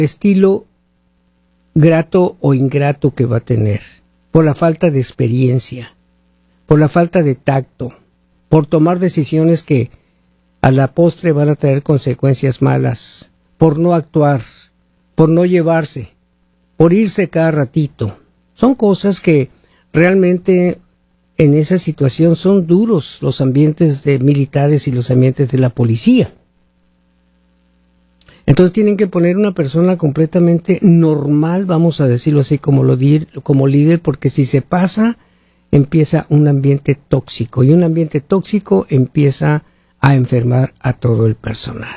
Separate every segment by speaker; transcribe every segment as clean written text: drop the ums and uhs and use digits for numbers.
Speaker 1: estilo grato o ingrato que va a tener, por la falta de experiencia, por la falta de tacto, por tomar decisiones que a la postre van a traer consecuencias malas, por no actuar, por no llevarse, por irse cada ratito. Son cosas que realmente en esa situación son duros los ambientes de militares y los ambientes de la policía. Entonces tienen que poner una persona completamente normal, vamos a decirlo así, como líder, porque si se pasa, empieza un ambiente tóxico, y un ambiente tóxico empieza a enfermar a todo el personal.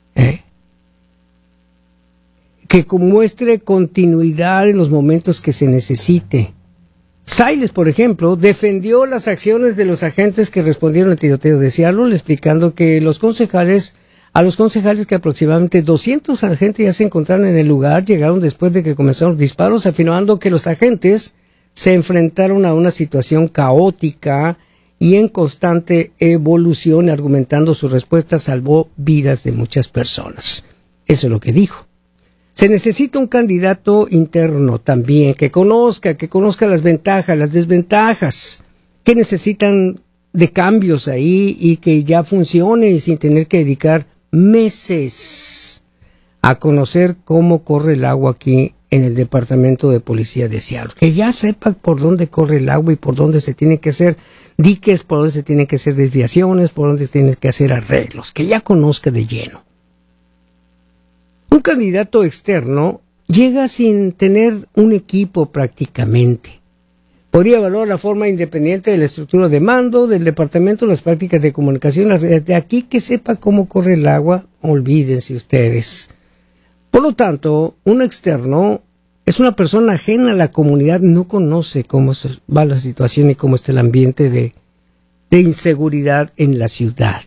Speaker 1: Que muestre continuidad en los momentos que se necesite. Siles, por ejemplo, defendió las acciones de los agentes que respondieron al tiroteo de Seattle, explicando que a los concejales que aproximadamente 200 agentes ya se encontraron en el lugar, llegaron después de que comenzaron los disparos, afirmando que los agentes se enfrentaron a una situación caótica y en constante evolución, argumentando su respuesta salvó vidas de muchas personas. Eso es lo que dijo. Se necesita un candidato interno también, que conozca las ventajas, las desventajas, que necesitan de cambios ahí y que ya funcione y sin tener que dedicar meses a conocer cómo corre el agua aquí en el Departamento de Policía de Seattle. Que ya sepa por dónde corre el agua y por dónde se tienen que hacer diques, por dónde se tienen que hacer desviaciones, por dónde se tienen que hacer arreglos, que ya conozca de lleno. Un candidato externo llega sin tener un equipo prácticamente. Podría evaluar la forma independiente de la estructura de mando del departamento, las prácticas de comunicación, de aquí que sepa cómo corre el agua, olvídense ustedes. Por lo tanto, un externo es una persona ajena a la comunidad, no conoce cómo va la situación y cómo está el ambiente de inseguridad en la ciudad.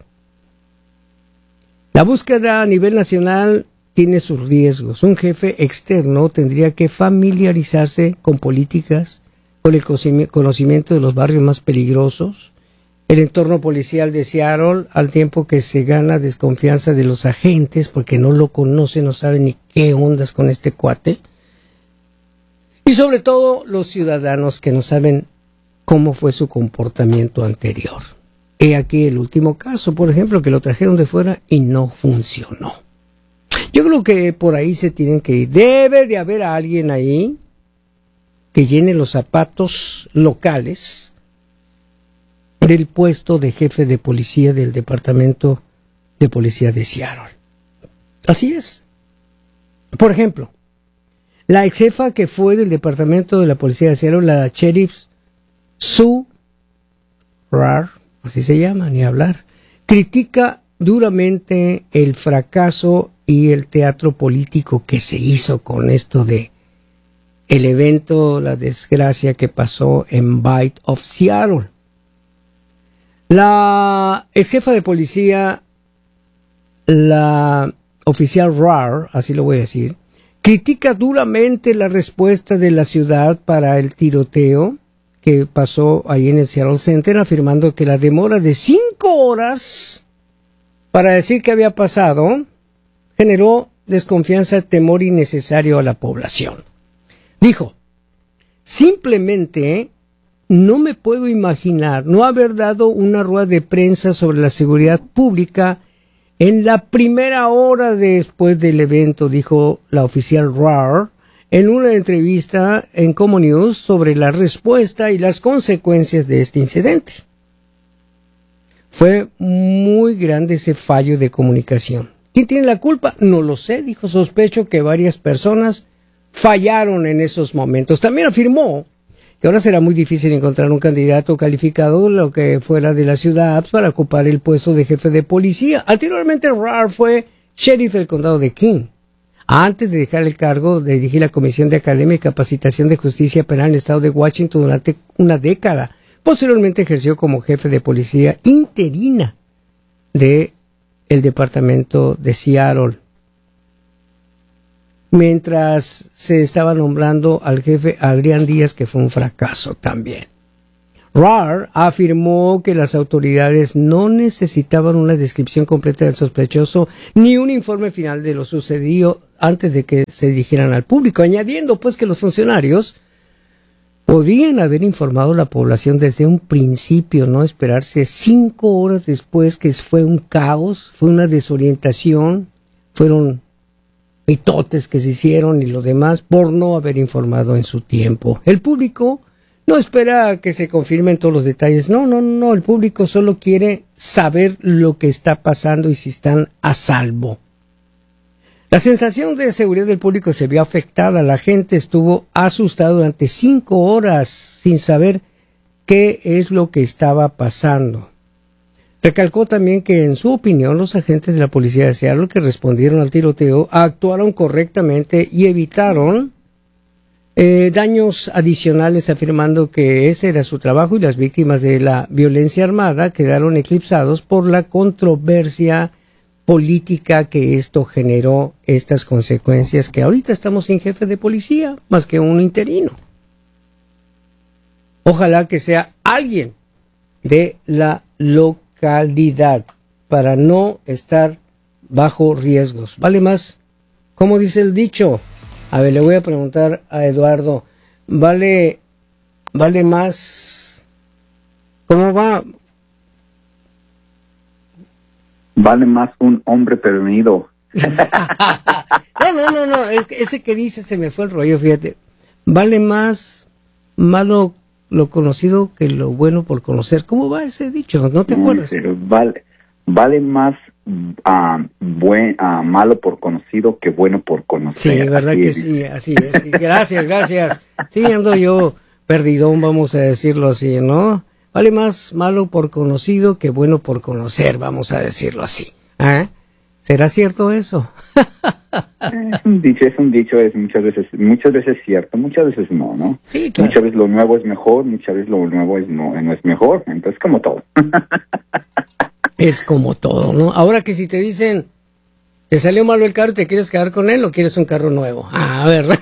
Speaker 1: La búsqueda a nivel nacional tiene sus riesgos. Un jefe externo tendría que familiarizarse con políticas, con el conocimiento de los barrios más peligrosos, el entorno policial de Seattle, al tiempo que se gana desconfianza de los agentes porque no lo conocen, no saben ni qué ondas con este cuate, y sobre todo los ciudadanos que no saben cómo fue su comportamiento anterior. He aquí el último caso, por ejemplo, que lo trajeron de fuera y no funcionó. Yo creo que por ahí se tienen que ir. Debe de haber alguien ahí que llene los zapatos locales del puesto de jefe de policía del Departamento de Policía de Seattle. Así es. Por ejemplo, la ex jefa que fue del Departamento de la Policía de Seattle, la sheriff Sue Rar, así se llama, ni hablar, critica duramente el fracaso y el teatro político que se hizo con esto de el evento, la desgracia que pasó en Bight of Seattle. La ex jefa de policía, la oficial Rar, así lo voy a decir, critica duramente la respuesta de la ciudad para el tiroteo que pasó ahí en el Seattle Center, afirmando que la demora de 5 horas para decir qué había pasado generó desconfianza, temor innecesario a la población. Dijo, simplemente no me puedo imaginar no haber dado una rueda de prensa sobre la seguridad pública en la primera hora después del evento, dijo la oficial Rar en una entrevista en Como News sobre la respuesta y las consecuencias de este incidente. Fue muy grande ese fallo de comunicación. ¿Quién tiene la culpa? No lo sé, dijo. Sospecho que varias personas fallaron en esos momentos. También afirmó que ahora será muy difícil encontrar un candidato calificado, lo que fuera de la ciudad, para ocupar el puesto de jefe de policía. Anteriormente, Rar fue sheriff del condado de King. Antes de dejar el cargo, de dirigir la Comisión de Academia y Capacitación de Justicia Penal en el estado de Washington durante una década. Posteriormente ejerció como jefe de policía interina de el departamento de Seattle, mientras se estaba nombrando al jefe Adrián Díaz, que fue un fracaso también. Rahr afirmó que las autoridades no necesitaban una descripción completa del sospechoso ni un informe final de lo sucedido antes de que se dirigieran al público, añadiendo pues que los funcionarios podrían haber informado a la población desde un principio, no esperarse 5 horas después, que fue un caos, fue una desorientación, fueron mitotes que se hicieron y lo demás por no haber informado en su tiempo. El público no espera que se confirmen todos los detalles. No. El público solo quiere saber lo que está pasando y si están a salvo. La sensación de seguridad del público se vio afectada. La gente estuvo asustada durante 5 horas sin saber qué es lo que estaba pasando. Recalcó también que, en su opinión, los agentes de la policía de Seattle que respondieron al tiroteo actuaron correctamente y evitaron daños adicionales, afirmando que ese era su trabajo y las víctimas de la violencia armada quedaron eclipsados por la controversia política que esto generó, estas consecuencias, que ahorita estamos sin jefe de policía, más que un interino. Ojalá que sea alguien de la localidad para no estar bajo riesgos. Vale más, como dice el dicho. A ver, le voy a preguntar a Eduardo, ¿vale más? ¿Cómo va?
Speaker 2: Vale más un hombre prevenido.
Speaker 1: No, ese que dice se me fue el rollo, fíjate. Vale más malo lo conocido que lo bueno por conocer. ¿Cómo va ese dicho? ¿No te acuerdas?
Speaker 2: Vale más malo por conocido que bueno por conocer.
Speaker 1: Sí, verdad que sí, así es. Sí, gracias. Sí, ando yo perdidón, vamos a decirlo así, ¿no? Vale más malo por conocido que bueno por conocer, vamos a decirlo así. ¿Será cierto eso?
Speaker 2: Es un dicho, es muchas veces cierto, muchas veces no.
Speaker 1: Sí, claro.
Speaker 2: Muchas veces lo nuevo es mejor, muchas veces lo nuevo no es mejor, entonces como todo.
Speaker 1: Es como todo, ¿no? Ahora que si te dicen, te salió malo el carro y te quieres quedar con él o quieres un carro nuevo. ¿Verdad?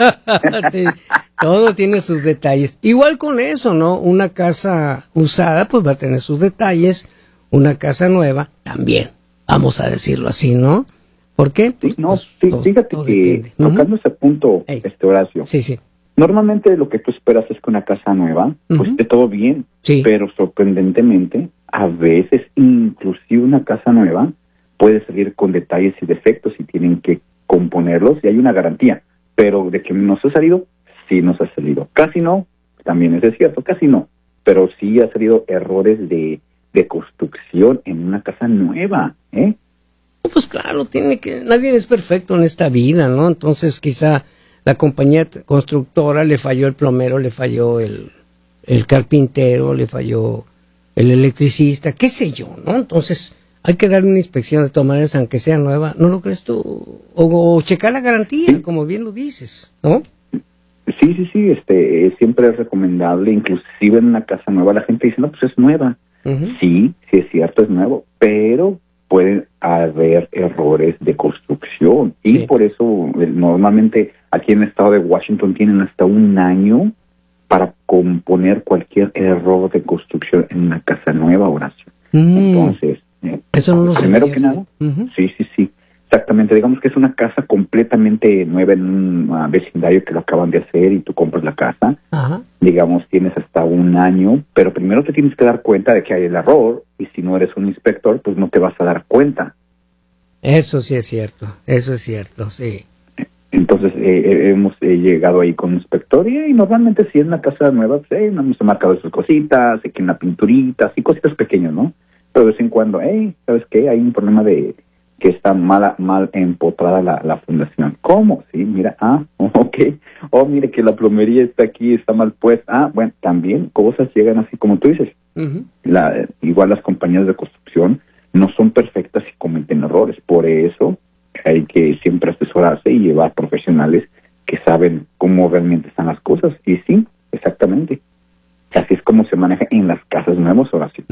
Speaker 1: Todo tiene sus detalles. Igual con eso, ¿no? Una casa usada pues va a tener sus detalles, una casa nueva también, vamos a decirlo así, ¿no? ¿Por qué?
Speaker 2: Pues, fíjate todo que depende. Tocando ese punto, Horacio.
Speaker 1: Sí.
Speaker 2: Normalmente lo que tú esperas es que una casa nueva, pues esté todo bien,
Speaker 1: sí.
Speaker 2: Pero sorprendentemente, a veces, inclusive una casa nueva puede salir con detalles y defectos y tienen que componerlos y hay una garantía. Pero de que nos ha salido, sí nos ha salido. Casi no, también es cierto, casi no. Pero sí ha salido errores de construcción en una casa nueva,
Speaker 1: Pues claro, nadie es perfecto en esta vida, ¿no? Entonces quizá la compañía constructora le falló el plomero, le falló el carpintero, le falló el electricista, qué sé yo, ¿no? Entonces hay que darle una inspección de todas maneras, aunque sea nueva, ¿no lo crees tú? O checar la garantía, sí. Como bien lo dices, ¿no?
Speaker 2: Sí, siempre es recomendable, inclusive en una casa nueva la gente dice, no, pues es nueva. Sí es cierto, es nuevo, pero pueden haber errores de construcción y por eso normalmente aquí en el estado de Washington tienen hasta 1 año para componer cualquier error de construcción en una casa nueva, Horacio. Entonces,
Speaker 1: eso no lo
Speaker 2: primero
Speaker 1: sabía,
Speaker 2: que nada, sí, exactamente. Digamos que es una casa completamente nueva en un vecindario que lo acaban de hacer y tú compras la casa.
Speaker 1: Ajá.
Speaker 2: Digamos, tienes hasta 1 año, pero primero te tienes que dar cuenta de que hay el error y si no eres un inspector, pues no te vas a dar cuenta.
Speaker 1: Eso sí es cierto, sí.
Speaker 2: Entonces hemos llegado ahí con un inspector y normalmente si es una casa nueva, pues hemos marcado esas cositas, aquí una pinturita, así cositas pequeñas, ¿no? Pero de vez en cuando, ¿sabes qué? Hay un problema de que está mal empotrada la fundación. ¿Cómo? Sí, mira, ok. Mire que la plomería está aquí, está mal puesta. Bueno, también cosas llegan así como tú dices. Igual las compañías de construcción no son perfectas y cometen errores. Por eso hay que siempre asesorarse y llevar profesionales que saben cómo realmente están las cosas. Y sí, exactamente. Así es como se maneja en las casas nuevas, Horacio.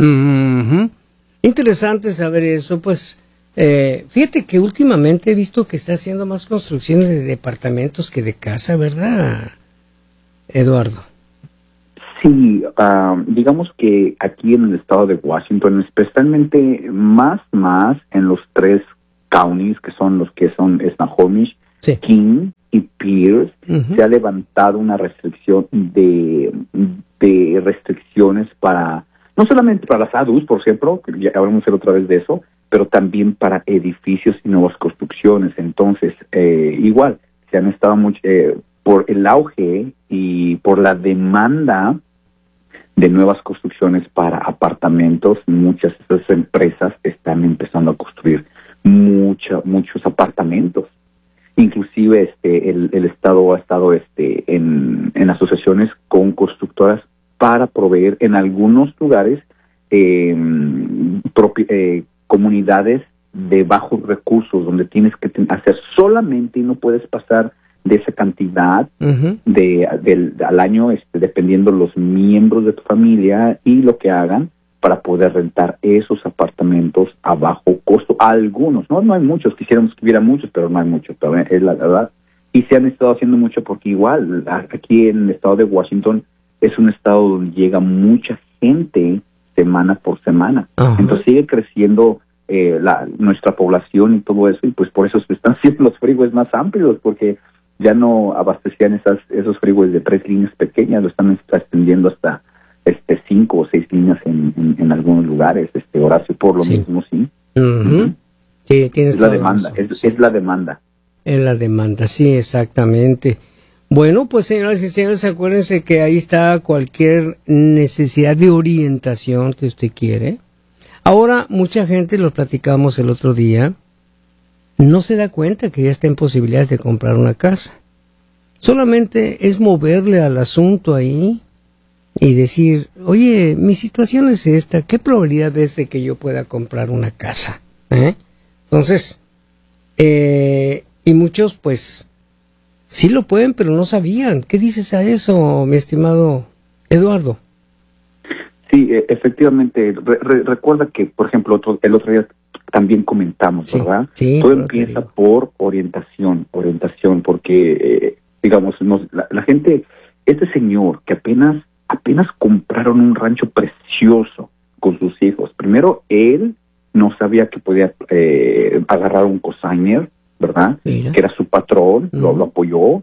Speaker 1: Interesante saber eso, pues. Fíjate que últimamente he visto que está haciendo más construcciones de departamentos que de casa, ¿verdad, Eduardo?
Speaker 2: Sí, digamos que aquí en el estado de Washington, especialmente más en los 3 counties que son Snohomish,
Speaker 1: Sí.
Speaker 2: King y Pierce, se ha levantado una restricción de restricciones para, no solamente para las ADUs, por ejemplo, que ya hablamos otra vez de eso, pero también para edificios y nuevas construcciones. Entonces, igual, se han estado por el auge y por la demanda de nuevas construcciones para apartamentos, muchas de esas empresas están empezando a construir muchos apartamentos. Inclusive el estado ha estado en asociaciones con constructoras para proveer en algunos lugares comunidades de bajos recursos donde tienes que hacer solamente y no puedes pasar de esa cantidad al año, dependiendo los miembros de tu familia y lo que hagan para poder rentar esos apartamentos a bajo costo. Algunos, no hay muchos, quisiéramos que hubiera muchos, pero no hay muchos, es la verdad. Y se han estado haciendo mucho porque igual, aquí en el estado de Washington, es un estado donde llega mucha gente semana por semana. Entonces sigue creciendo nuestra población y todo eso, y pues por eso se están haciendo los freeways más amplios, porque ya no abastecían esos freeways de 3 líneas pequeñas, lo están extendiendo hasta 5 o 6 líneas en algunos lugares, Horacio, por lo mismo, sí.
Speaker 1: Sí, tienes
Speaker 2: es la demanda, es la demanda.
Speaker 1: Es la demanda, sí, exactamente. Bueno, pues señoras y señores, acuérdense que ahí está cualquier necesidad de orientación que usted quiere. Ahora, mucha gente, lo platicamos el otro día, no se da cuenta que ya está en posibilidades de comprar una casa. Solamente es moverle al asunto ahí y decir, oye, mi situación es esta, ¿qué probabilidad ves de que yo pueda comprar una casa? Entonces, y muchos pues sí lo pueden, pero no sabían. ¿Qué dices a eso, mi estimado Eduardo?
Speaker 2: Sí, efectivamente. Recuerda que, por ejemplo, el otro día también comentamos, ¿verdad?
Speaker 1: Sí,
Speaker 2: todo empieza por orientación, porque, digamos, la gente, este señor que apenas compraron un rancho precioso con sus hijos. Primero, él no sabía que podía agarrar un cosigner, ¿verdad? Mira. Que era su patrón, lo apoyó,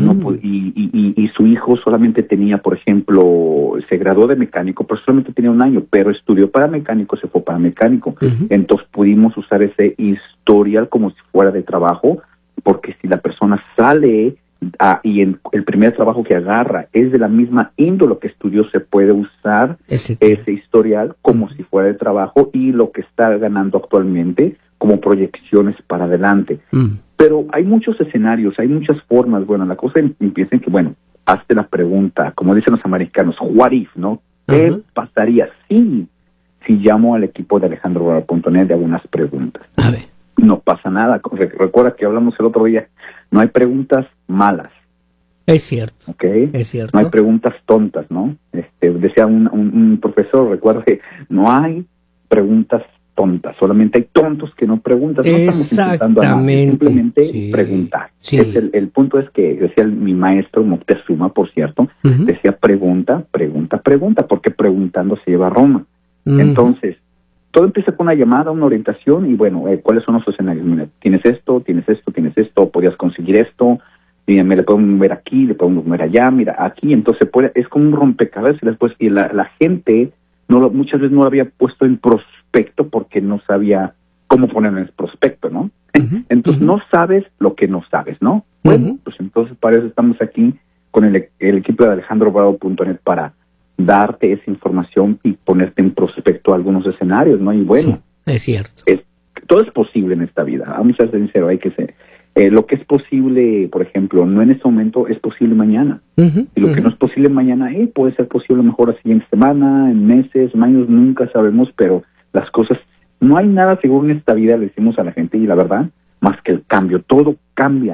Speaker 2: y su hijo solamente tenía, por ejemplo, se graduó de mecánico, pero solamente tenía 1 año, pero estudió para mecánico, se fue para mecánico. Entonces pudimos usar ese historial como si fuera de trabajo, porque si la persona sale y el primer trabajo que agarra es de la misma índole que estudió, se puede usar ese historial como si fuera de trabajo y lo que está ganando actualmente como proyecciones para adelante. Pero hay muchos escenarios, hay muchas formas. Bueno, la cosa empieza en que, bueno, hazte la pregunta, como dicen los americanos, what if, ¿no? ¿Qué pasaría si llamo al equipo de AlejandroBarba.net de algunas preguntas? A ver. No pasa nada. Recuerda que hablamos el otro día, no hay preguntas malas.
Speaker 1: Es cierto.
Speaker 2: ¿Ok?
Speaker 1: Es cierto.
Speaker 2: No hay preguntas tontas, ¿no? Decía un profesor, recuerda que no hay preguntas tontas, solamente hay tontos que no preguntan. No estamos intentando nada, simplemente preguntar.
Speaker 1: Sí.
Speaker 2: El punto es que, decía mi maestro Moctezuma, por cierto, decía pregunta, porque preguntando se lleva a Roma. Entonces, todo empieza con una llamada, una orientación, y bueno, ¿cuáles son los escenarios? Mira, tienes esto, podrías conseguir esto, y me le podemos mover aquí, le podemos mover allá, mira, aquí, entonces es como un rompecabezas, y después, y la gente muchas veces no lo había puesto en prospecto porque no sabía cómo ponerlo en el prospecto, ¿no? Entonces no sabes lo que no sabes, ¿no? Bueno, pues entonces para eso estamos aquí con el equipo de AlejandroBarba.net para darte esa información y ponerte en prospecto a algunos escenarios, ¿no? Y bueno,
Speaker 1: sí, es cierto.
Speaker 2: Todo es posible en esta vida. Vamos a ser sinceros, hay que ser. Lo que es posible, por ejemplo, no en este momento, es posible mañana. Y lo que no es posible mañana, puede ser posible mejor la siguiente semana, en meses, años, nunca sabemos, pero las cosas, no hay nada seguro en esta vida, le decimos a la gente, y la verdad, más que el cambio, todo cambia.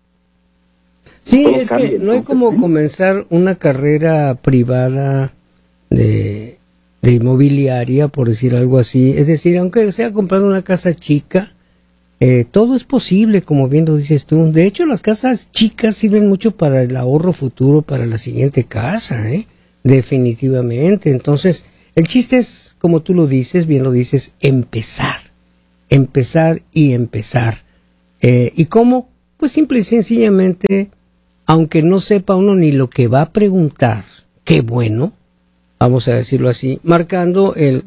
Speaker 1: Sí, todo es cambia, que no hay como comenzar una carrera privada de inmobiliaria, por decir algo así. Es decir, aunque sea comprar una casa chica, todo es posible, como bien lo dices tú. De hecho, las casas chicas sirven mucho para el ahorro futuro, para la siguiente casa, definitivamente. Entonces, el chiste es, como tú lo dices, bien lo dices, empezar y empezar. ¿Y cómo? Pues simple y sencillamente, aunque no sepa uno ni lo que va a preguntar, qué bueno, vamos a decirlo así, marcando el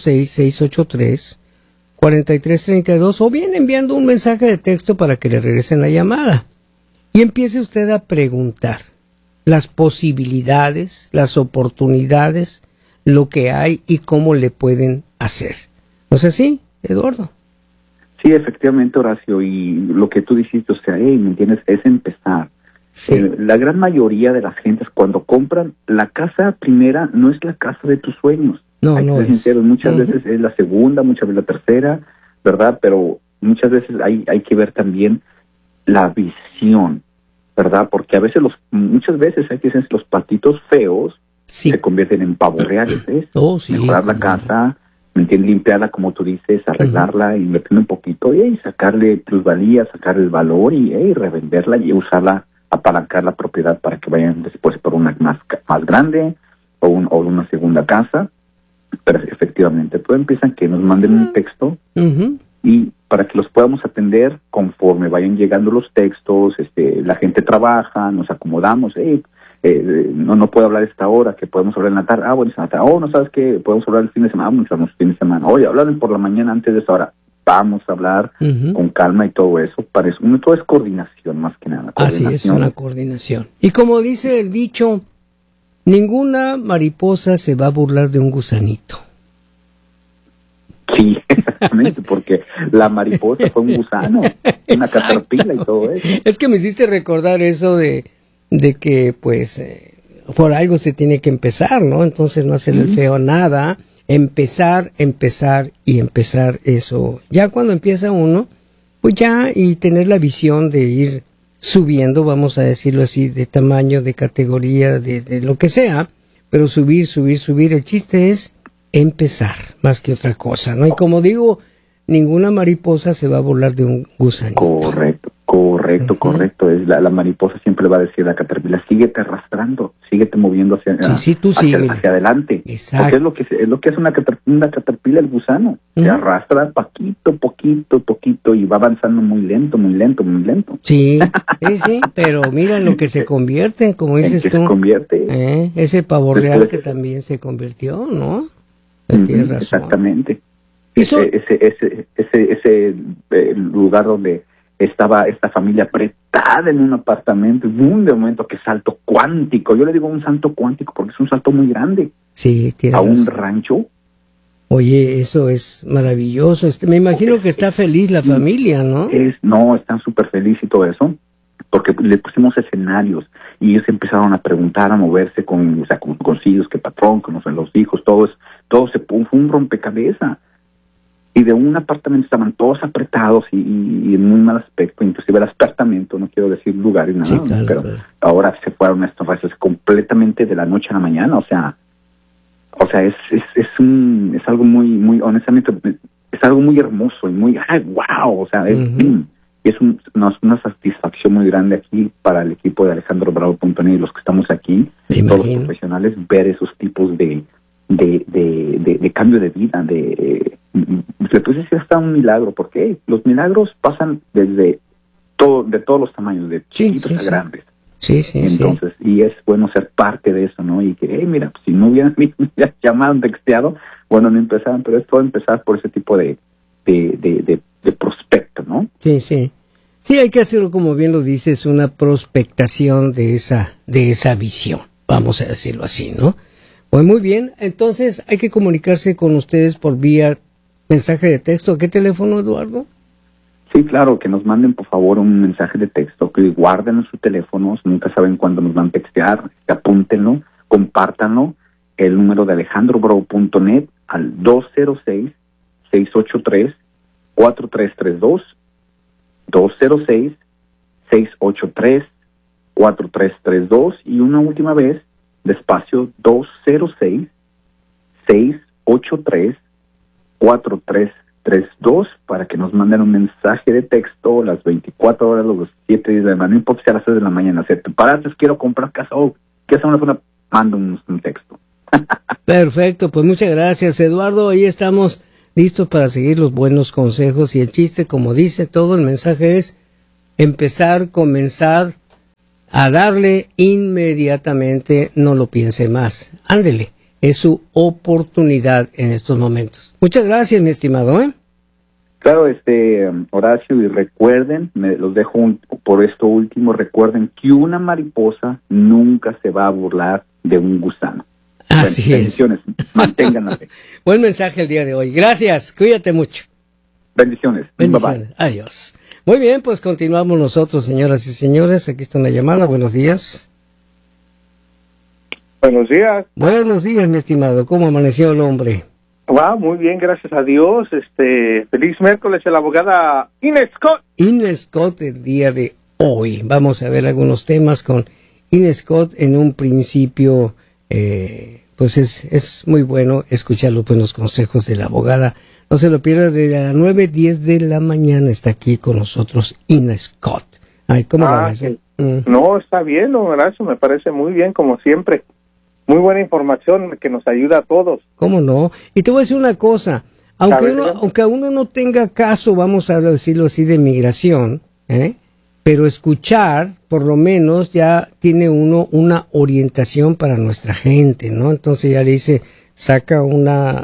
Speaker 1: 206-683-4332 o bien enviando un mensaje de texto para que le regresen la llamada. Y empiece usted a preguntar las posibilidades, las oportunidades, lo que hay y cómo le pueden hacer. ¿No es así, Eduardo?
Speaker 2: Sí, efectivamente, Horacio, y lo que tú dijiste, o sea, ¿me entiendes? Es empezar.
Speaker 1: Sí.
Speaker 2: La gran mayoría de las gentes cuando compran, la casa primera no es la casa de tus sueños.
Speaker 1: No,
Speaker 2: hay que
Speaker 1: no
Speaker 2: ser
Speaker 1: es.
Speaker 2: sinceros, muchas veces es la segunda, muchas veces la tercera, ¿verdad? Pero muchas veces hay que ver también la visión, ¿verdad? Porque a veces muchas veces hay que decir, los patitos feos
Speaker 1: Sí.
Speaker 2: se convierten en pavos reales, ¿ves?
Speaker 1: Oh, sí,
Speaker 2: Mejorar la casa, ¿me entiendes? Limpiarla como tú dices, arreglarla, invertirle un poquito y sacarle plusvalía, sacarle el valor y revenderla y usarla, apalancar la propiedad para que vayan después por una más grande o una segunda casa. Pero efectivamente, todo empiezan que nos manden un texto y para que los podamos atender conforme vayan llegando los textos, la gente trabaja, nos acomodamos, no puedo hablar esta hora, que podemos hablar en la tarde, bueno, es en la tarde, no sabes qué, podemos hablar el fin de semana, muchos el fin de semana, oye, hablar por la mañana antes de esa hora, vamos a hablar con calma y todo eso, para eso, todo es coordinación más que nada.
Speaker 1: Así es, una coordinación. Y como dice el dicho, ninguna mariposa se va a burlar de un gusanito.
Speaker 2: Sí, exactamente, porque la mariposa fue un gusano, una caterpillar y todo eso.
Speaker 1: Es que me hiciste recordar eso de que, pues, por algo se tiene que empezar, ¿no? Entonces no hacer el feo a nada, empezar eso. Ya cuando empieza uno, pues ya, y tener la visión de ir subiendo, vamos a decirlo así, de tamaño, de categoría, de lo que sea, pero subir, el chiste es empezar, más que otra cosa, ¿no? Y como digo, ninguna mariposa se va a burlar de un gusanito.
Speaker 2: Correcto. Es la mariposa siempre va a decir a la caterpillar, síguete arrastrando, síguete moviendo hacia adelante.
Speaker 1: Exacto.
Speaker 2: Porque es lo que hace una caterpillar, el gusano. Se arrastra poquito y va avanzando muy lento.
Speaker 1: Sí, pero mira en lo que se convierte, como dices tú.
Speaker 2: Se convierte.
Speaker 1: Ese pavo real que también se convirtió, ¿no? Pues tienes razón.
Speaker 2: Exactamente. Ese lugar donde estaba esta familia apretada en un apartamento, de momento que salto cuántico, yo le digo un salto cuántico porque es un salto muy grande,
Speaker 1: sí,
Speaker 2: a un rancho.
Speaker 1: Oye, eso es maravilloso, me imagino que está feliz la familia, ¿no?
Speaker 2: Están súper felices y todo eso, porque le pusimos escenarios y ellos empezaron a preguntar, a moverse con hijos, qué patrón, conocen los hijos, todo se fue un rompecabezas. Y de un apartamento estaban todos apretados y en muy mal aspecto, inclusive el apartamento, no quiero decir lugar y nada,
Speaker 1: sí, claro,
Speaker 2: pero ahora se fueron a estos restos completamente de la noche a la mañana, o sea es algo muy honestamente, es algo muy hermoso y muy, wow, o sea, es una satisfacción muy grande aquí para el equipo de AlejandroBravo.net y los que estamos aquí, todos los profesionales, ver esos tipos de cambio de vida, después es hasta un milagro, porque los milagros pasan de todos los tamaños, de chiquitos a grandes.
Speaker 1: Sí.
Speaker 2: Entonces, y es bueno ser parte de eso, ¿no? Y que, mira, pues, si no hubieran llamado, texteado, bueno, no empezaban, pero es todo empezar por ese tipo de prospecto, ¿no?
Speaker 1: Sí. Sí, hay que hacerlo, como bien lo dices, una prospectación de esa visión, vamos a decirlo así, ¿no? Pues muy bien, entonces hay que comunicarse con ustedes por vía mensaje de texto. ¿A qué teléfono, Eduardo?
Speaker 2: Sí, claro, que nos manden por favor un mensaje de texto, que guarden en sus teléfonos, nunca saben cuándo nos van a textear, apúntenlo, compártanlo, el número de AlejandroBravo.net al 206-683-4332, 206-683-4332 y una última vez, despacio, 206-683-4332 para que nos manden un mensaje de texto las 24 horas, los 7 días de la mañana, no importa si a las 6 de la mañana, te paraste, quiero comprar casa, ¿qué hacer una mando un texto.
Speaker 1: Perfecto, pues muchas gracias, Eduardo. Ahí estamos listos para seguir los buenos consejos. Y el chiste, como dice todo, el mensaje es comenzar a darle inmediatamente, no lo piense más. Ándele, es su oportunidad en estos momentos. Muchas gracias, mi estimado, ¿eh?
Speaker 2: Claro, Horacio, y recuerden, los dejo por esto último, recuerden que una mariposa nunca se va a burlar de un gusano.
Speaker 1: Así es.
Speaker 2: Bendiciones, manténganla.
Speaker 1: Buen mensaje el día de hoy. Gracias, cuídate mucho.
Speaker 2: Bendiciones.
Speaker 1: Bendiciones.
Speaker 2: Bye, bye.
Speaker 1: Adiós. Muy bien, pues continuamos nosotros, señoras y señores. Aquí está una llamada. Buenos días.
Speaker 3: Buenos días.
Speaker 1: Buenos días, mi estimado. ¿Cómo amaneció el hombre?
Speaker 3: Muy bien, gracias a Dios. Feliz miércoles a la abogada Ines Scott.
Speaker 1: Ines Scott el día de hoy. Vamos a ver algunos temas con Ines Scott. En un principio, pues es muy bueno escuchar los buenos consejos de la abogada. No se lo pierda, de las 9:10 de la mañana está aquí con nosotros Ines Scott. Ay, ¿cómo va a ser?
Speaker 3: No, está bien, don Horacio, me parece muy bien, como siempre. Muy buena información que nos ayuda a todos.
Speaker 1: ¿Cómo no? Y te voy a decir una cosa, aunque uno no tenga caso, vamos a decirlo así, de migración, pero escuchar, por lo menos, ya tiene uno una orientación para nuestra gente, ¿no? Entonces ya le dice, saca una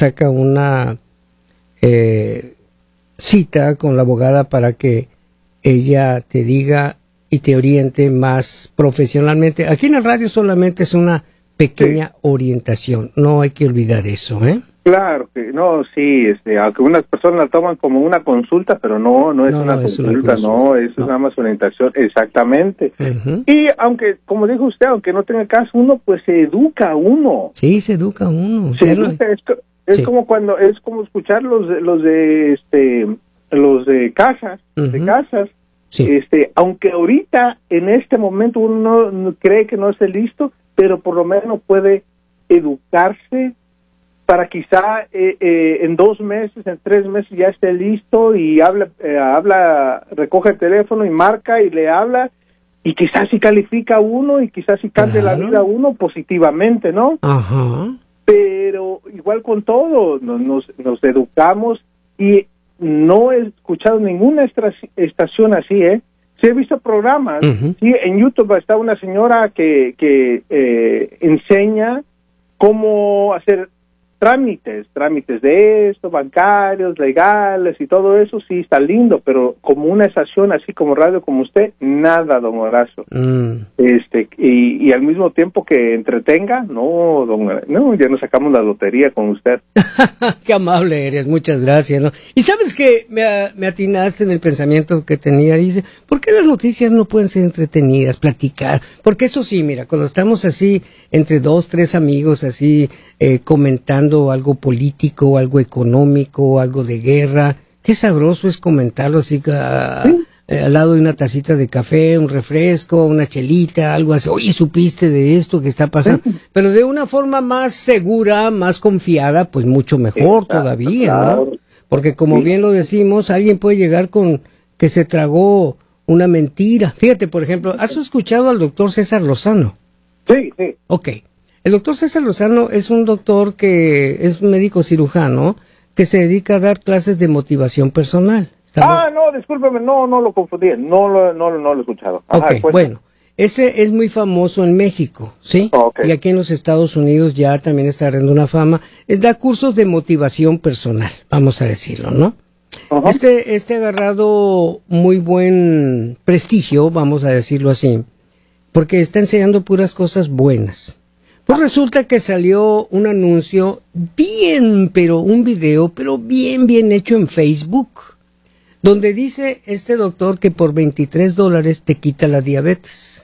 Speaker 1: cita con la abogada para que ella te diga y te oriente más profesionalmente. Aquí en el radio solamente es una pequeña orientación, no hay que olvidar eso, ¿eh?
Speaker 3: Claro que no, sí, aunque unas personas la toman como una consulta, pero no es una consulta, no, es nada más orientación, exactamente.
Speaker 1: Uh-huh.
Speaker 3: Y aunque, como dijo usted, aunque no tenga caso uno, pues se educa uno.
Speaker 1: Sí, se educa uno.
Speaker 3: Se educa, es como cuando, es como escuchar los de casas,
Speaker 1: uh-huh,
Speaker 3: de casas.
Speaker 1: Sí.
Speaker 3: Aunque ahorita, en este momento, uno no cree que no esté listo, pero por lo menos puede educarse para quizá en 2 meses, en 3 meses ya esté listo y recoge el teléfono y marca y le habla, y quizás si califica a uno y quizás si cambia la vida a uno positivamente, ¿no?
Speaker 1: Ajá.
Speaker 3: Pero igual con todo, nos educamos, y no he escuchado ninguna estación así, Sí he visto programas,
Speaker 1: uh-huh,
Speaker 3: sí, en YouTube está una señora que enseña cómo hacer trámites de esto, bancarios, legales y todo eso, sí está lindo, pero como una estación así como radio como usted, nada, don Horacio. Y al mismo tiempo que entretenga, no, ya nos sacamos la lotería con usted.
Speaker 1: Qué amable eres, muchas gracias, ¿no? Y sabes que me atinaste en el pensamiento que tenía, dice, ¿por qué las noticias no pueden ser entretenidas, platicar? Porque eso sí, mira, cuando estamos así, entre 2, 3 amigos, así, comentando algo político, algo económico, algo de guerra, qué sabroso es comentarlo así al lado de una tacita de café, un refresco, una chelita, algo así. Oye, ¿supiste de esto que está pasando? Pero de una forma más segura, más confiada, pues mucho mejor todavía, ¿no? Porque como bien lo decimos, alguien puede llegar con que se tragó una mentira. Fíjate, por ejemplo, ¿has escuchado al doctor César Lozano?
Speaker 3: Sí.
Speaker 1: Ok. El doctor César Lozano es un doctor que es un médico cirujano que se dedica a dar clases de motivación personal.
Speaker 3: No, discúlpeme, no lo confundí, no lo he escuchado. Ajá,
Speaker 1: ok, bueno, ese es muy famoso en México, ¿sí?
Speaker 3: Okay.
Speaker 1: Y aquí en los Estados Unidos ya también está agarrando una fama. Da cursos de motivación personal, vamos a decirlo, ¿no? Uh-huh. Este ha agarrado muy buen prestigio, vamos a decirlo así, porque está enseñando puras cosas buenas. Pues resulta que salió un anuncio un video bien hecho en Facebook, donde dice este doctor que por $23 te quita la diabetes.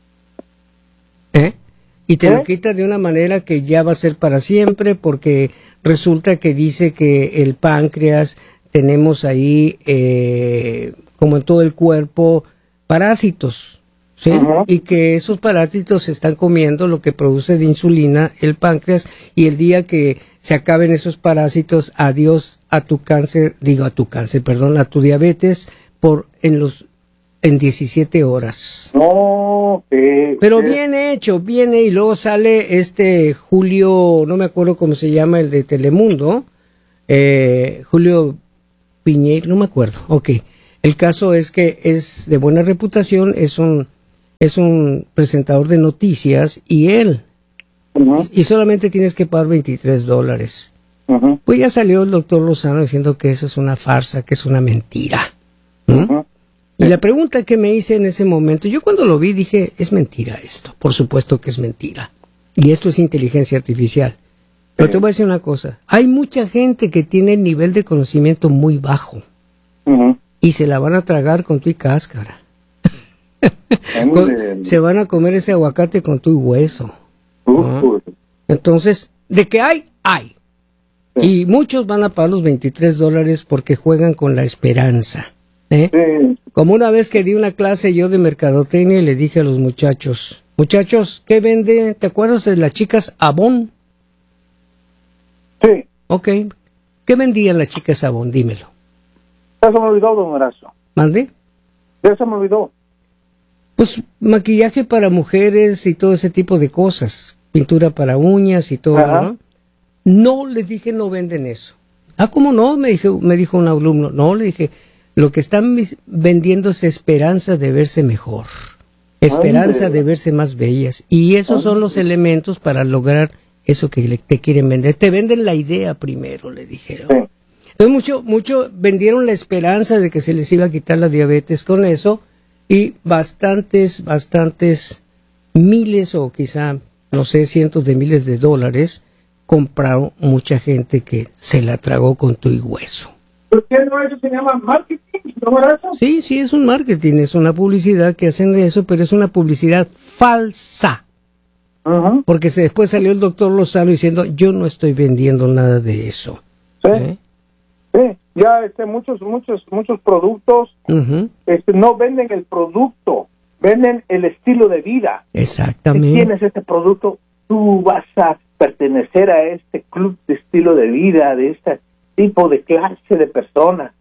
Speaker 1: Y te lo quita de una manera que ya va a ser para siempre, porque resulta que dice que el páncreas, tenemos ahí, como en todo el cuerpo, parásitos. ¿Sí? Uh-huh. Y que esos parásitos se están comiendo lo que produce de insulina el páncreas, y el día que se acaben esos parásitos, adiós a tu diabetes en 17 horas.
Speaker 3: No. no,
Speaker 1: Pero bien hecho, viene y luego sale Julio, no me acuerdo cómo se llama, el de Telemundo, Julio Piñeiro, no me acuerdo, ok. El caso es que es de buena reputación, es un presentador de noticias y y solamente tienes que pagar $23. Pues ya salió el doctor Lozano diciendo que eso es una farsa, que es una mentira. Y la pregunta que me hice en ese momento, yo cuando lo vi dije, es mentira esto, por supuesto que es mentira. Y esto es inteligencia artificial. Pero te voy a decir una cosa, hay mucha gente que tiene el nivel de conocimiento muy bajo y se la van a tragar con tu y cáscara. Se van a comer ese aguacate con tu y hueso. Entonces, ¿de qué hay? Hay. Y muchos van a pagar los $23 porque juegan con la esperanza. Como una vez que di una clase yo de mercadotecnia y le dije a los muchachos, ¿qué vende? ¿Te acuerdas de las chicas Avon?
Speaker 3: Sí.
Speaker 1: Ok. ¿Qué vendían las chicas Avon? Dímelo.
Speaker 3: Ya se me olvidó, don Horacio.
Speaker 1: ¿Mande?
Speaker 3: Ya se me olvidó.
Speaker 1: Pues maquillaje para mujeres y todo ese tipo de cosas. Pintura para uñas y todo, ¿no? No, les dije, no venden eso. ¿Cómo no? Me dijo un alumno. No, le dije, lo que están vendiendo es esperanza de verse mejor. Esperanza de verse más bellas. Y esos son los elementos para lograr eso que te quieren vender. Te venden la idea primero, le dijeron. Entonces mucho vendieron la esperanza de que se les iba a quitar la diabetes con eso. Y bastantes miles o quizá, no sé, cientos de miles de dólares compraron mucha gente que se la tragó con tu y hueso.
Speaker 3: ¿Por qué no eso se llama marketing? ¿No es eso?
Speaker 1: Sí, es un marketing, es una publicidad que hacen de eso, pero es una publicidad falsa. Porque después salió el doctor Lozano diciendo, yo no estoy vendiendo nada de eso.
Speaker 3: Sí. Ya muchos productos no venden el producto, venden el estilo de vida.
Speaker 1: Exactamente.
Speaker 3: Si tienes este producto, tú vas a pertenecer a este club de estilo de vida, de este tipo de clase de persona.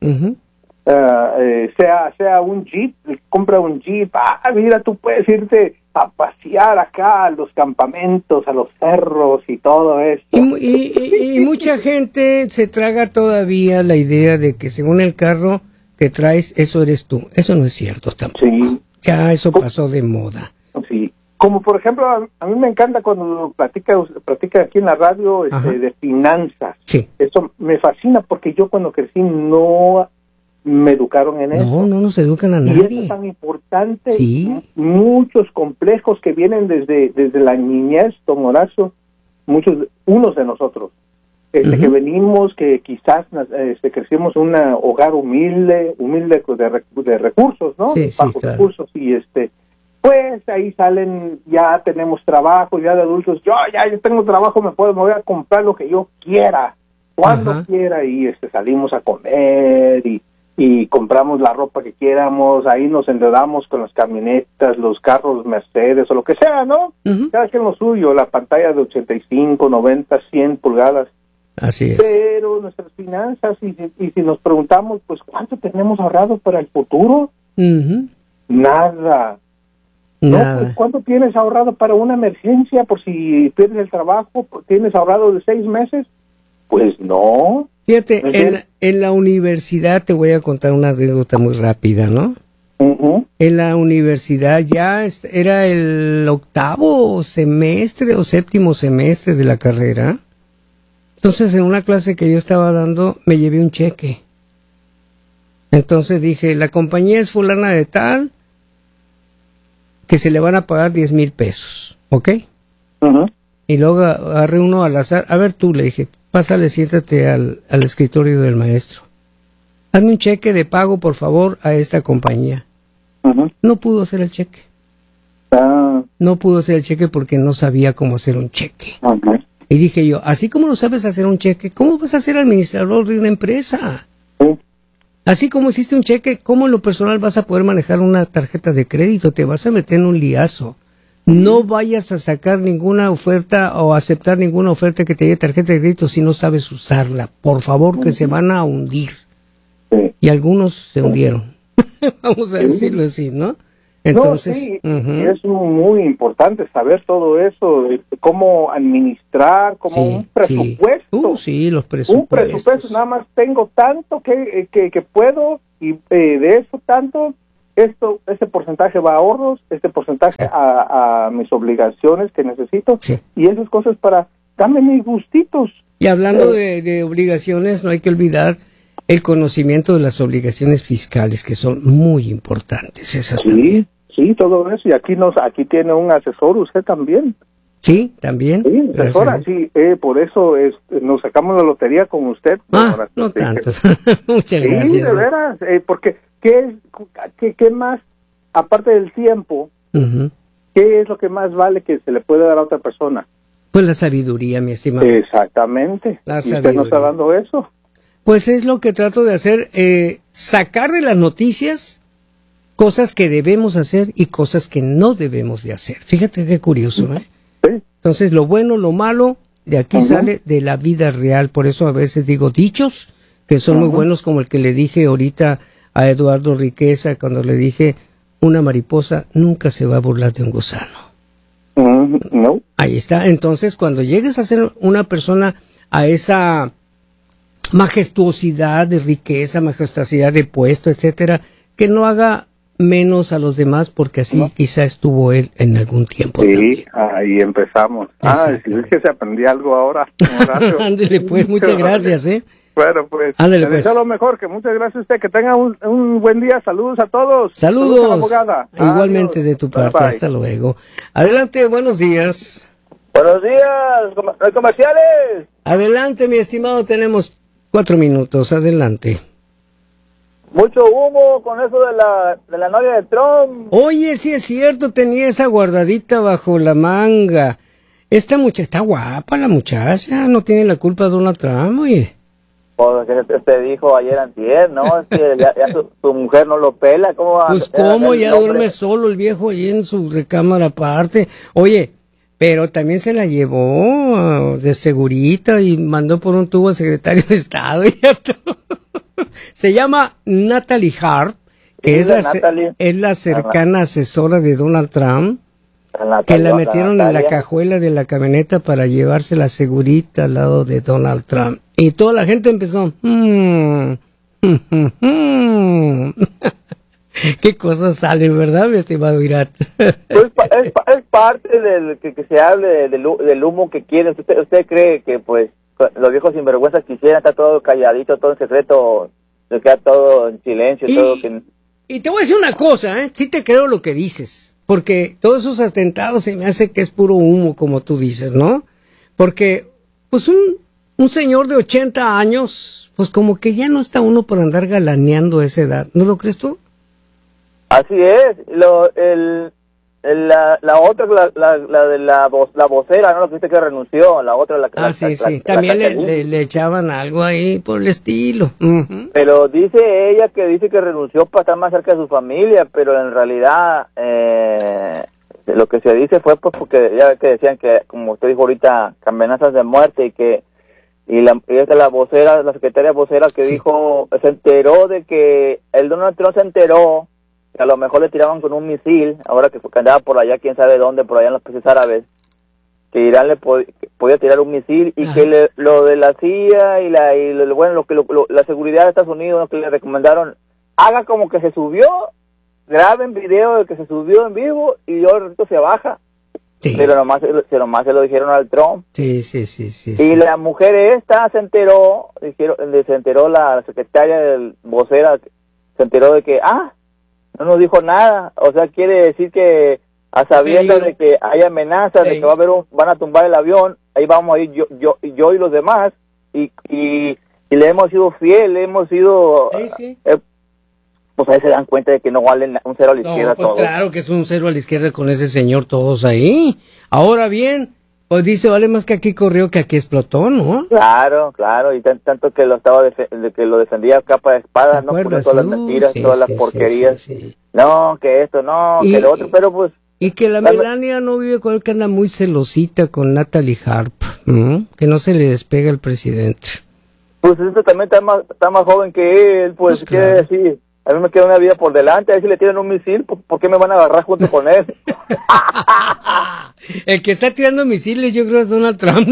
Speaker 3: Sea un Jeep, compra un Jeep, mira, tú puedes irte a pasear acá a los campamentos, a los cerros y todo eso.
Speaker 1: Y mucha gente se traga todavía la idea de que según el carro que traes, eso eres tú. Eso no es cierto tampoco. Sí. Ya eso pasó de moda.
Speaker 3: Sí. Como por ejemplo, a mí me encanta cuando platica aquí en la radio de finanzas.
Speaker 1: Sí.
Speaker 3: Eso me fascina porque yo cuando crecí no me educaron en eso.
Speaker 1: No nos educan a nadie.
Speaker 3: Y eso es tan importante.
Speaker 1: Sí.
Speaker 3: Muchos complejos que vienen desde la niñez, don Horacio, unos de nosotros, que venimos, que quizás crecimos en un hogar humilde de recursos, ¿no?
Speaker 1: Sí,
Speaker 3: bajos
Speaker 1: claro.
Speaker 3: recursos, y pues ahí salen, ya tenemos trabajo, ya de adultos, yo tengo trabajo, me voy a comprar lo que yo quiera, cuando quiera, y salimos a comer, y compramos la ropa que quieramos, ahí nos enredamos con las camionetas, los carros Mercedes, o lo que sea, ¿no? Cada quien lo suyo, la pantalla de 85, 90, 100 pulgadas.
Speaker 1: Así es.
Speaker 3: Pero nuestras finanzas, y si nos preguntamos, pues, ¿cuánto tenemos ahorrado para el futuro? Nada. No, pues, ¿cuánto tienes ahorrado para una emergencia por si pierdes el trabajo? ¿Tienes ahorrado de 6 meses? Pues no.
Speaker 1: Fíjate, en la universidad te voy a contar una anécdota muy rápida, ¿no? En la universidad ya era el 8º semestre o 7º semestre de la carrera. Entonces, en una clase que yo estaba dando, me llevé un cheque. Entonces dije, la compañía es fulana de tal, que se le van a pagar 10,000 pesos, ¿ok? Y luego agarré uno al azar. A ver tú, le dije, pásale, siéntate al escritorio del maestro. Hazme un cheque de pago, por favor, a esta compañía. No pudo hacer el cheque. No pudo hacer el cheque porque no sabía cómo hacer un cheque. Y dije yo, así como no sabes hacer un cheque, ¿cómo vas a ser administrador de una empresa? Así como hiciste un cheque, ¿cómo en lo personal vas a poder manejar una tarjeta de crédito? Te vas a meter en un liazo. No vayas a sacar ninguna oferta o aceptar ninguna oferta que te dé tarjeta de crédito si no sabes usarla. Por favor, que se van a hundir. Y algunos se hundieron. Vamos a decirlo así, ¿no? Entonces,
Speaker 3: sí, es muy importante saber todo eso, de cómo administrar, como un presupuesto.
Speaker 1: Sí, los presupuestos.
Speaker 3: Un presupuesto, nada más tengo tanto que puedo, y de eso tanto, este porcentaje va a ahorros, este porcentaje a mis obligaciones que necesito, y esas cosas para darme mis gustitos.
Speaker 1: Y hablando de obligaciones, no hay que olvidar el conocimiento de las obligaciones fiscales, que son muy importantes. Esas también.
Speaker 3: Sí, todo eso. Y aquí tiene un asesor, usted también.
Speaker 1: Sí, también.
Speaker 3: Sí, asesora, sí. Por eso nos sacamos la lotería con usted.
Speaker 1: No tanto. Muchas gracias.
Speaker 3: Sí, de veras. Porque, ¿qué más, aparte del tiempo, qué es lo que más vale que se le puede dar a otra persona?
Speaker 1: Pues la sabiduría, mi estimado.
Speaker 3: Exactamente. ¿Y usted no está dando eso?
Speaker 1: Pues es lo que trato de hacer, sacar de las noticias cosas que debemos hacer y cosas que no debemos de hacer. Fíjate qué curioso, ¿eh?
Speaker 3: Sí.
Speaker 1: Entonces, lo bueno, lo malo, de aquí sale de la vida real. Por eso a veces digo dichos que son muy buenos, como el que le dije ahorita a Eduardo Riqueza, cuando le dije, una mariposa nunca se va a burlar de un gusano.
Speaker 3: No.
Speaker 1: Ahí está. Entonces, cuando llegues a ser una persona a esa majestuosidad de riqueza, majestuosidad de puesto, etcétera, que no haga menos a los demás, porque así quizá estuvo él en algún tiempo.
Speaker 3: Sí,
Speaker 1: también.
Speaker 3: ahí empezamos. Si es que se aprendió algo ahora.
Speaker 1: Ándele pues, muchas gracias,
Speaker 3: Bueno, pues,
Speaker 1: ándele pues.
Speaker 3: Lo mejor, que muchas gracias a usted, que tenga un buen día, saludos a todos.
Speaker 1: Saludos,
Speaker 3: a la abogada.
Speaker 1: Igualmente.
Speaker 3: Adiós.
Speaker 1: De tu parte,
Speaker 3: Bye.
Speaker 1: Hasta luego. Adelante, buenos días.
Speaker 4: Buenos días, comerciales.
Speaker 1: Adelante, mi estimado, tenemos 4 minutos, adelante.
Speaker 4: Mucho humo con eso de la novia de Trump.
Speaker 1: Oye, sí es cierto, tenía esa guardadita bajo la manga. Esta muchacha está guapa, la muchacha, no tiene la culpa de Donald Trump, oye.
Speaker 4: Pues te dijo ayer antier, ¿no? Es que ya su mujer no lo pela, ¿cómo va?
Speaker 1: Pues cómo, ya duerme solo el viejo ahí en su recámara aparte. Oye, pero también se la llevó de segurita y mandó por un tubo al secretario de Estado y ya todo. Se llama Natalie Hart, que es la cercana asesora de Donald Trump, que la metieron en la cajuela de la camioneta para llevarse la segurita al lado de Donald Trump. Y toda la gente empezó, qué cosas salen, ¿verdad, mi estimado Irat?
Speaker 4: Pues es parte del que se hable del humo que quieren. ¿Usted cree que, pues, los viejos sinvergüenzas quisieran estar todo calladito, todo en secreto, se queda todo en silencio?
Speaker 1: Y te voy a decir una cosa, sí te creo lo que dices, porque todos esos atentados se me hace que es puro humo, como tú dices, ¿no? Porque, pues, un señor de 80 años, pues como que ya no está uno por andar galaneando a esa edad, ¿no lo crees tú?
Speaker 4: Así es. La otra, la de la vocera, ¿no? La que dice que renunció, la otra,
Speaker 1: sí. También le echaban algo ahí por el estilo.
Speaker 4: Pero dice ella que renunció para estar más cerca de su familia, pero en realidad lo que se dice fue pues porque ya que decían que, como usted dijo ahorita, que amenazas de muerte y la vocera, la secretaria vocera que dijo, se enteró de que el Donald Trump se enteró que a lo mejor le tiraban con un misil, ahora que andaba por allá, quién sabe dónde, por allá en los países árabes, que Irán le podía tirar un misil y que lo de la CIA y la seguridad de Estados Unidos, que le recomendaron, haga como que se subió, graben video de que se subió en vivo y ahorita se baja. Sí. Pero nomás se lo dijeron al Trump.
Speaker 1: Sí.
Speaker 4: Y la mujer esta se enteró la secretaria vocera, se enteró de que, no nos dijo nada, o sea, quiere decir que a sabiendas de que hay amenazas, de que van a tumbar el avión, ahí vamos a ir yo y los demás, y le hemos sido fiel, pues ahí se dan cuenta de que no valen un cero a la izquierda
Speaker 1: pues
Speaker 4: todos.
Speaker 1: Claro que es un cero a la izquierda con ese señor todos ahí. Ahora bien, pues dice, vale más que aquí corrió que aquí explotó, ¿no?
Speaker 4: Claro, y tanto que que lo defendía a capa de espada, ¿no? Por todas las mentiras, todas las porquerías. Sí. No, que esto, no, que lo otro, pero pues...
Speaker 1: Y que la Melania no vive con él, que anda muy celosita con Natalie Harp, que no se le despega el presidente.
Speaker 4: Pues este también está más joven que él, pues quiere decir... A mí me queda una vida por delante, a ver si le tiran un misil, ¿por qué me van a agarrar junto con él?
Speaker 1: El que está tirando misiles yo creo es Donald Trump.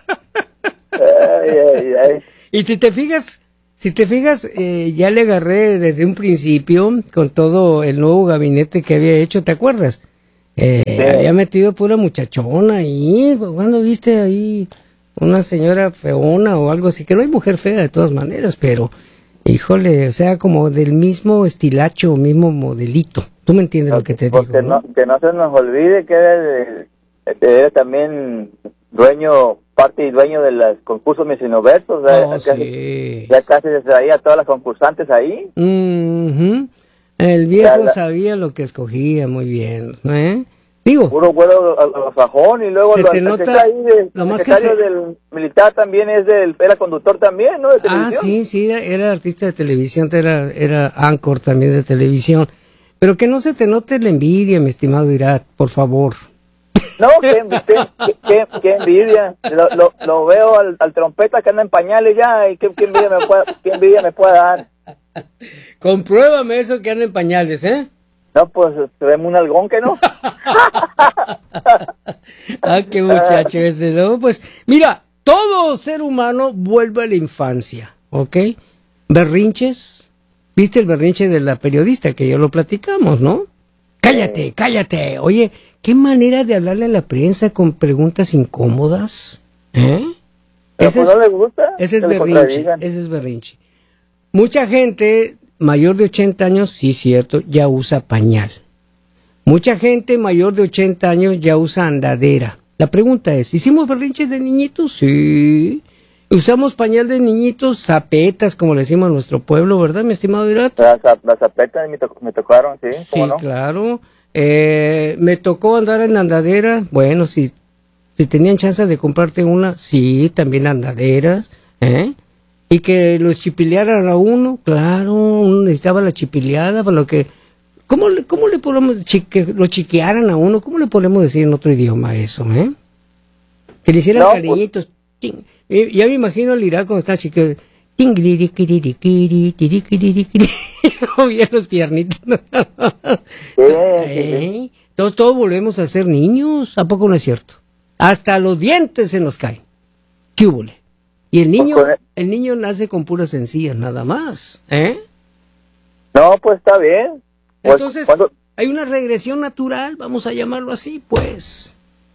Speaker 4: Ay.
Speaker 1: Y si te fijas, ya le agarré desde un principio con todo el nuevo gabinete que había hecho, ¿te acuerdas?
Speaker 4: Sí.
Speaker 1: Había metido pura muchachona ahí. ¿Cuándo viste ahí una señora feona o algo así? Que no hay mujer fea de todas maneras, pero híjole, o sea, como del mismo estilacho, mismo modelito. ¿Tú me entiendes lo que te digo?
Speaker 4: Que no se nos olvide que era también parte y dueño de los concursos Miss Universo. Ya casi se traía a todas las concursantes ahí.
Speaker 1: Uh-huh. El viejo sabía lo que escogía muy bien, ¿eh? Digo,
Speaker 4: puro güero a fajón, y luego
Speaker 1: se te nota lo más que
Speaker 4: del militar también era conductor también, ¿no? De televisión.
Speaker 1: Sí, era artista de televisión, era anchor también de televisión. Pero que no se te note la envidia, mi estimado Irat, por favor.
Speaker 4: No, qué envidia. Lo veo al trompeta que anda en pañales ya, y qué envidia me puede dar.
Speaker 1: Compruébame eso que anda en pañales, ¿eh?
Speaker 4: No, pues se ve un algón que no.
Speaker 1: Qué muchacho ese, ¿no? Pues mira, todo ser humano vuelve a la infancia, ¿ok? Berrinches. ¿Viste el berrinche de la periodista que ya lo platicamos, no? Cállate. Oye, qué manera de hablarle a la prensa con preguntas incómodas, ¿eh?
Speaker 4: Ese no le gusta.
Speaker 1: Ese es berrinche. Mucha gente mayor de 80 años, sí, cierto, ya usa pañal. Mucha gente mayor de 80 años ya usa andadera. La pregunta es, ¿hicimos berrinches de niñitos? Sí. ¿Usamos pañal de niñitos? Zapetas, como le decimos a nuestro pueblo, ¿verdad, mi estimado Irat?
Speaker 4: Las zapetas me tocaron, sí.
Speaker 1: Sí,
Speaker 4: ¿no?
Speaker 1: Claro. Me tocó andar en andadera. Bueno, si tenían chance de comprarte una, sí, también andaderas, ¿eh? Y que los chipilearan a uno, claro, uno necesitaba la chipileada para lo que... ¿Cómo le podemos... que lo chiquearan a uno? ¿Cómo le podemos decir en otro idioma eso, eh? Que le hicieran cariñitos. Pues... Ya me imagino el Irak cuando está chiqueo. Bien los piernitos. Sí. Entonces todos volvemos a ser niños. ¿A poco no es cierto? Hasta los dientes se nos caen. ¿Qué húbole? Y el niño nace con puras encías, nada más, ¿eh?
Speaker 4: No, pues está bien.
Speaker 1: Entonces, hay una regresión natural, vamos a llamarlo así, pues.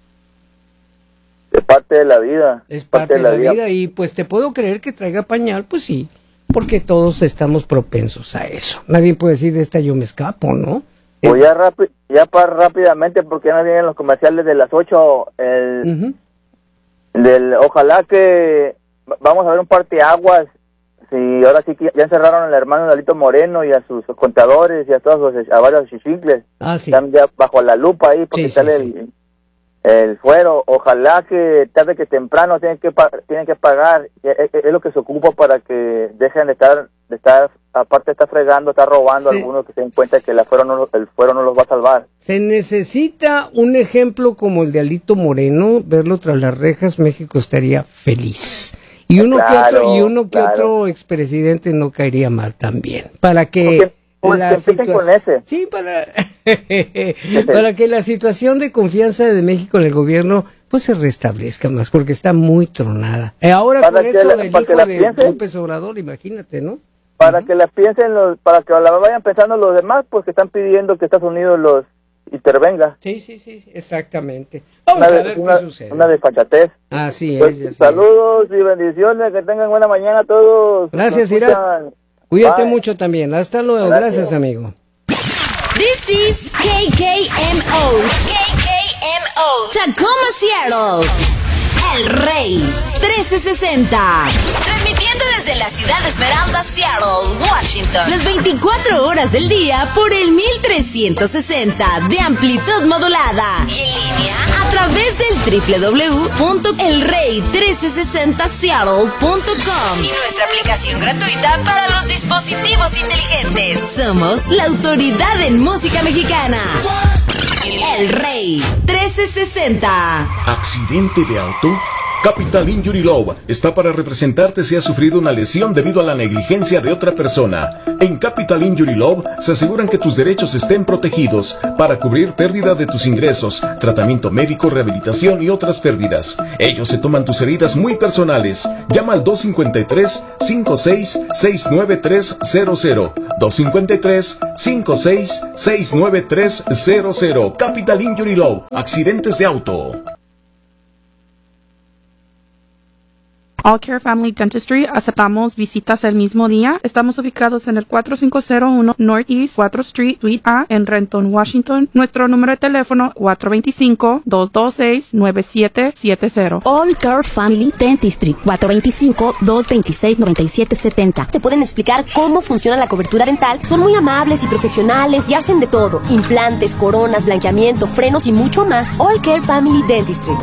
Speaker 4: Es parte de la vida.
Speaker 1: Es parte de la vida y pues te puedo creer que traiga pañal, pues sí, porque todos estamos propensos a eso. Nadie puede decir de esta yo me escapo, ¿no?
Speaker 4: Pues rápidamente, porque ya no vienen los comerciales de las 8, ojalá que vamos a ver un parteaguas. Sí, ahora sí que ya encerraron al hermano Dalito Moreno y a sus contadores y a varios chichincles.
Speaker 1: Sí.
Speaker 4: Están ya bajo la lupa ahí porque sale el fuero. Ojalá que tarde que temprano tienen que pagar. Es lo que se ocupa para que dejen de estar aparte está fregando, está robando a algunos que se den cuenta que el fuero no los va a salvar.
Speaker 1: Se necesita un ejemplo como el de Alito Moreno, verlo tras las rejas. México estaría feliz. Y uno que otro expresidente no caería mal también. Para que la situación, sí, para que la situación de confianza de México en el gobierno pues se restablezca más, porque está muy tronada. Ahora con esto del hijo de López Obrador, imagínate, ¿no?
Speaker 4: Para que la piensen para que la vayan pensando los demás, pues que están pidiendo que Estados Unidos los intervenga.
Speaker 1: Sí, exactamente. Vamos a ver qué sucede.
Speaker 4: Una desfachatez.
Speaker 1: Así
Speaker 4: pues,
Speaker 1: es.
Speaker 4: Saludos y bendiciones, que tengan buena mañana a todos.
Speaker 1: Gracias, Ira. Cuídate mucho también. Hasta luego. Gracias, amigo.
Speaker 5: This is KKMO. Tacoma, Seattle. El Rey 1360. Transmitiendo desde la ciudad de Esmeralda, Seattle, Washington. Las 24 horas del día por el 1360 de amplitud modulada. Y en línea a través del www.elrey1360seattle.com. Y nuestra aplicación gratuita para los dispositivos inteligentes. Somos la autoridad en música mexicana. El Rey 1360.
Speaker 6: ¿Accidente de auto? Capital Injury Law está para representarte si has sufrido una lesión debido a la negligencia de otra persona. En Capital Injury Law se aseguran que tus derechos estén protegidos para cubrir pérdida de tus ingresos, tratamiento médico, rehabilitación y otras pérdidas. Ellos se toman tus heridas muy personales. Llama al 253-56-69300. 253-56-69300. Capital Injury Law. Accidentes de auto.
Speaker 7: All Care Family Dentistry, aceptamos visitas el mismo día. Estamos ubicados en el 4501 Northeast 4th Street, Suite A, en Renton, Washington. Nuestro número de teléfono 425-226-9770.
Speaker 8: All Care Family Dentistry, 425-226-9770. Te pueden explicar cómo funciona la cobertura dental. Son muy amables y profesionales y hacen de todo. Implantes, coronas, blanqueamiento, frenos y mucho más. All Care Family Dentistry,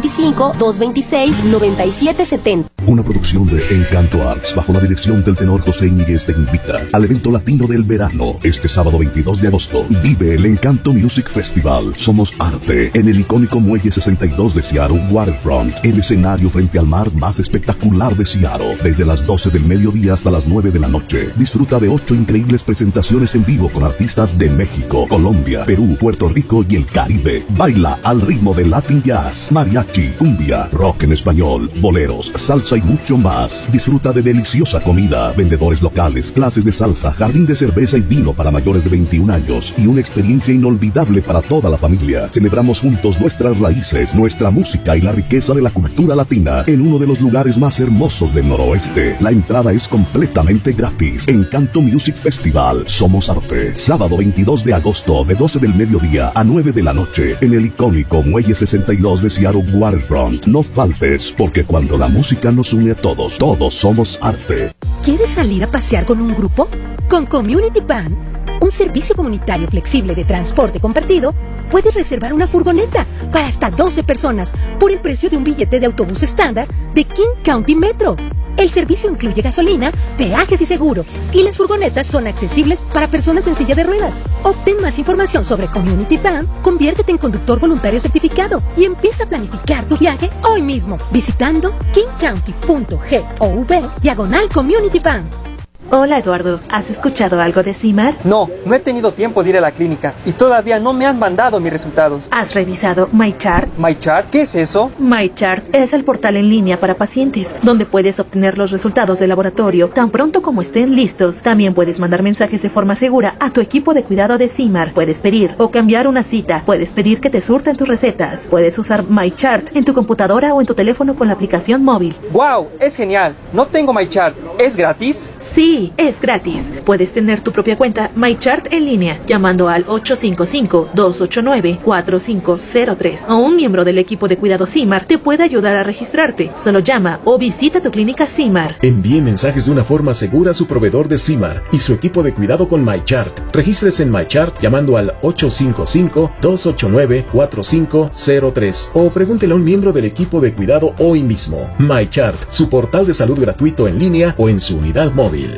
Speaker 8: 425-226-9770.
Speaker 9: Una producción de Encanto Arts bajo la dirección del tenor José Íñiguez te invita al evento latino del verano. Este sábado 22 de agosto vive el Encanto Music Festival. Somos arte en el icónico Muelle 62 de Seattle Waterfront, el escenario frente al mar más espectacular de Seattle. Desde las 12 del mediodía hasta las 9 de la noche. Disfruta de 8 increíbles presentaciones en vivo con artistas de México, Colombia, Perú, Puerto Rico y el Caribe. Baila al ritmo de Latin Jazz, mariachi, cumbia, rock en español, boleros, salsa y mucho más. Disfruta de deliciosa comida, vendedores locales, clases de salsa, jardín de cerveza y vino para mayores de 21 años y una experiencia inolvidable para toda la familia. Celebramos juntos nuestras raíces, nuestra música y la riqueza de la cultura latina en uno de los lugares más hermosos del noroeste. La entrada es completamente gratis. Encanto Music Festival. Somos arte. Sábado 22 de agosto de 12 del mediodía a 9 de la noche en el icónico Muelle 62 de Seattle Waterfront. No faltes, porque cuando la música nos une a todos, todos somos arte.
Speaker 10: ¿Quieres salir a pasear con un grupo? Con Community Van, un servicio comunitario flexible de transporte compartido, puedes reservar una furgoneta para hasta 12 personas por el precio de un billete de autobús estándar de King County Metro. El servicio incluye gasolina, peajes y seguro, y las furgonetas son accesibles para personas en silla de ruedas. Obtén más información sobre Community Van, conviértete en conductor voluntario certificado y empieza a planificar tu viaje hoy mismo visitando kingcounty.gov/Community Van.
Speaker 11: Hola Eduardo, ¿has escuchado algo de CIMAR?
Speaker 12: No he tenido tiempo de ir a la clínica y todavía no me han mandado mis resultados.
Speaker 11: ¿Has revisado MyChart?
Speaker 12: ¿MyChart? ¿Qué es eso?
Speaker 11: MyChart es el portal en línea para pacientes, donde puedes obtener los resultados de laboratorio tan pronto como estén listos. También puedes mandar mensajes de forma segura a tu equipo de cuidado de CIMAR. Puedes pedir o cambiar una cita. Puedes pedir que te surtan tus recetas. Puedes usar MyChart en tu computadora o en tu teléfono con la aplicación móvil.
Speaker 12: ¡Wow! Es genial. No tengo MyChart. ¿Es gratis?
Speaker 11: Sí, es gratis. Puedes tener tu propia cuenta MyChart en línea llamando al 855-289-4503 o un miembro del equipo de cuidado CIMAR te puede ayudar a registrarte. Solo llama o visita tu clínica CIMAR.
Speaker 6: Envíe mensajes de una forma segura a su proveedor de CIMAR y su equipo de cuidado con MyChart. Regístrese en MyChart llamando al 855-289-4503 o pregúntele a un miembro del equipo de cuidado hoy mismo. MyChart, su portal de salud gratuito en línea o en su unidad móvil.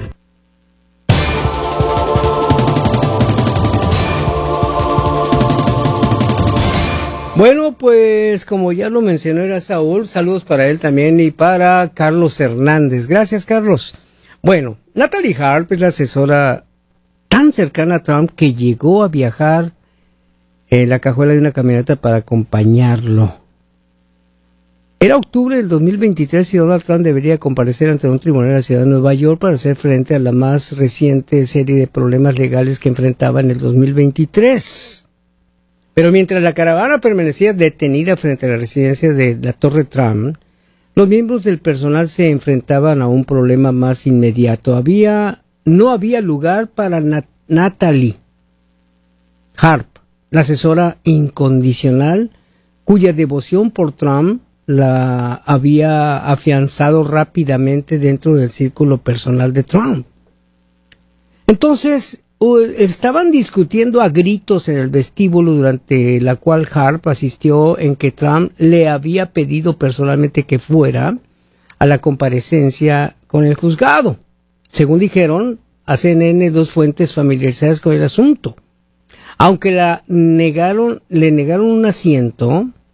Speaker 1: Bueno, pues como ya lo mencionó era Saúl, saludos para él también y para Carlos Hernández. Gracias, Carlos. Bueno, Natalie Harp es la asesora tan cercana a Trump que llegó a viajar en la cajuela de una camioneta para acompañarlo. Era octubre del 2023 y Donald Trump debería comparecer ante un tribunal de la ciudad de Nueva York para hacer frente a la más reciente serie de problemas legales que enfrentaba en el 2023. Pero mientras la caravana permanecía detenida frente a la residencia de la Torre Trump, los miembros del personal se enfrentaban a un problema más inmediato. No había lugar para Natalie Harp, la asesora incondicional cuya devoción por Trump la había afianzado rápidamente dentro del círculo personal de Trump. Entonces, estaban discutiendo a gritos en el vestíbulo durante la cual Harp asistió en que Trump le había pedido personalmente que fuera a la comparecencia con el juzgado. Según dijeron a CNN dos fuentes familiarizadas con el asunto. Aunque le negaron un asiento,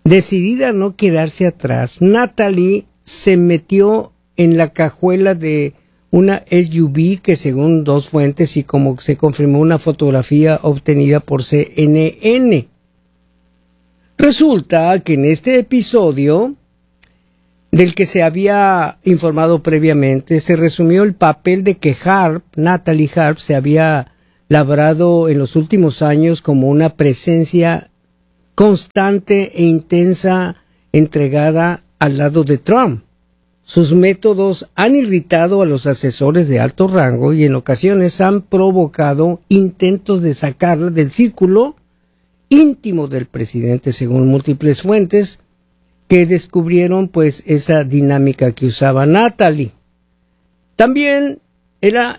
Speaker 1: Decidida a no quedarse atrás, Natalie se metió en la cajuela de una SUV que, según dos fuentes y como se confirmó una fotografía obtenida por CNN. Resulta que en este episodio, del que se había informado previamente, se resumió el papel de que Natalie Harp, se había labrado en los últimos años como una presencia constante e intensa entregada al lado de Trump. Sus métodos han irritado a los asesores de alto rango y en ocasiones han provocado intentos de sacarla del círculo íntimo del presidente, según múltiples fuentes que descubrieron pues esa dinámica que usaba Natalie. También era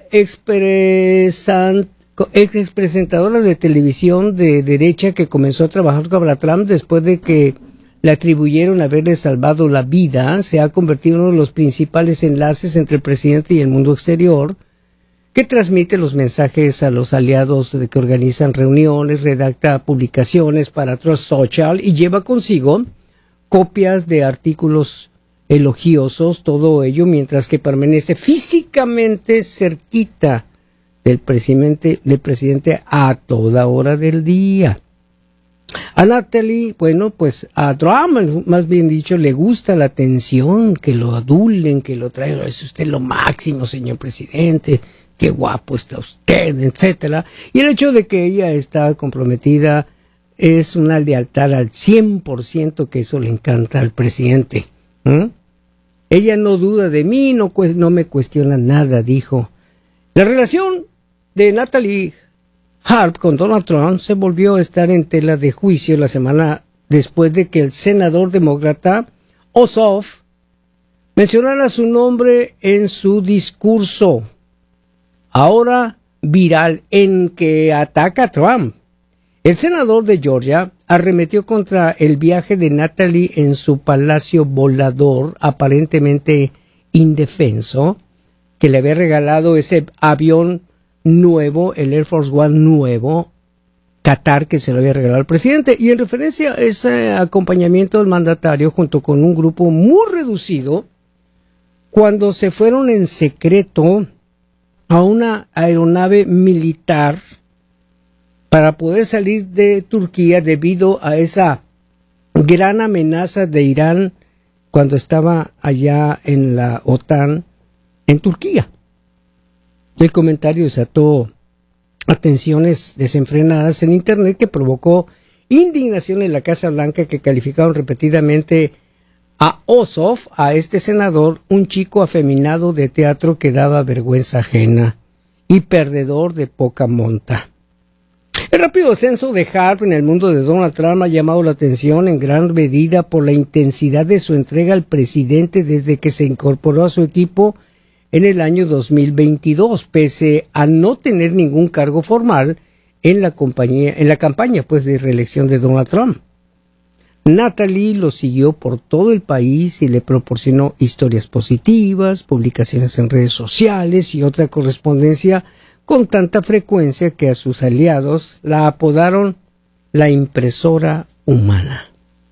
Speaker 1: expresentadora de televisión de derecha que comenzó a trabajar con Trump después de que le atribuyeron haberle salvado la vida. Se ha convertido en uno de los principales enlaces entre el presidente y el mundo exterior, que transmite los mensajes a los aliados de que organizan reuniones, redacta publicaciones para Truth Social y lleva consigo copias de artículos elogiosos, todo ello mientras que permanece físicamente cerquita del presidente a toda hora del día. A Natalie, bueno, pues a Trump, más bien dicho, le gusta la atención, que lo adulen, que lo traigan, es usted lo máximo, señor presidente, qué guapo está usted, etcétera. Y el hecho de que ella está comprometida es una lealtad al 100%, que eso le encanta al presidente. Ella no duda de mí, no me cuestiona nada, dijo. La relación de Natalie Harp con Donald Trump se volvió a estar en tela de juicio la semana después de que el senador demócrata Ossoff mencionara su nombre en su discurso, ahora viral, en que ataca a Trump. El senador de Georgia arremetió contra el viaje de Natalie en su palacio volador, aparentemente indefenso, que le había regalado ese avión nuevo, el Air Force One nuevo, Qatar, que se lo había regalado al presidente, y en referencia a ese acompañamiento del mandatario junto con un grupo muy reducido, cuando se fueron en secreto a una aeronave militar para poder salir de Turquía debido a esa gran amenaza de Irán cuando estaba allá en la OTAN en Turquía. El comentario desató atenciones desenfrenadas en Internet que provocó indignación en la Casa Blanca, que calificaron repetidamente a Ossoff, a este senador, un chico afeminado de teatro que daba vergüenza ajena y perdedor de poca monta. El rápido ascenso de Harp en el mundo de Donald Trump ha llamado la atención en gran medida por la intensidad de su entrega al presidente desde que se incorporó a su equipo en el año 2022, pese a no tener ningún cargo formal en la campaña pues, de reelección de Donald Trump. Natalie lo siguió por todo el país y le proporcionó historias positivas, publicaciones en redes sociales y otra correspondencia con tanta frecuencia que a sus aliados la apodaron la impresora humana.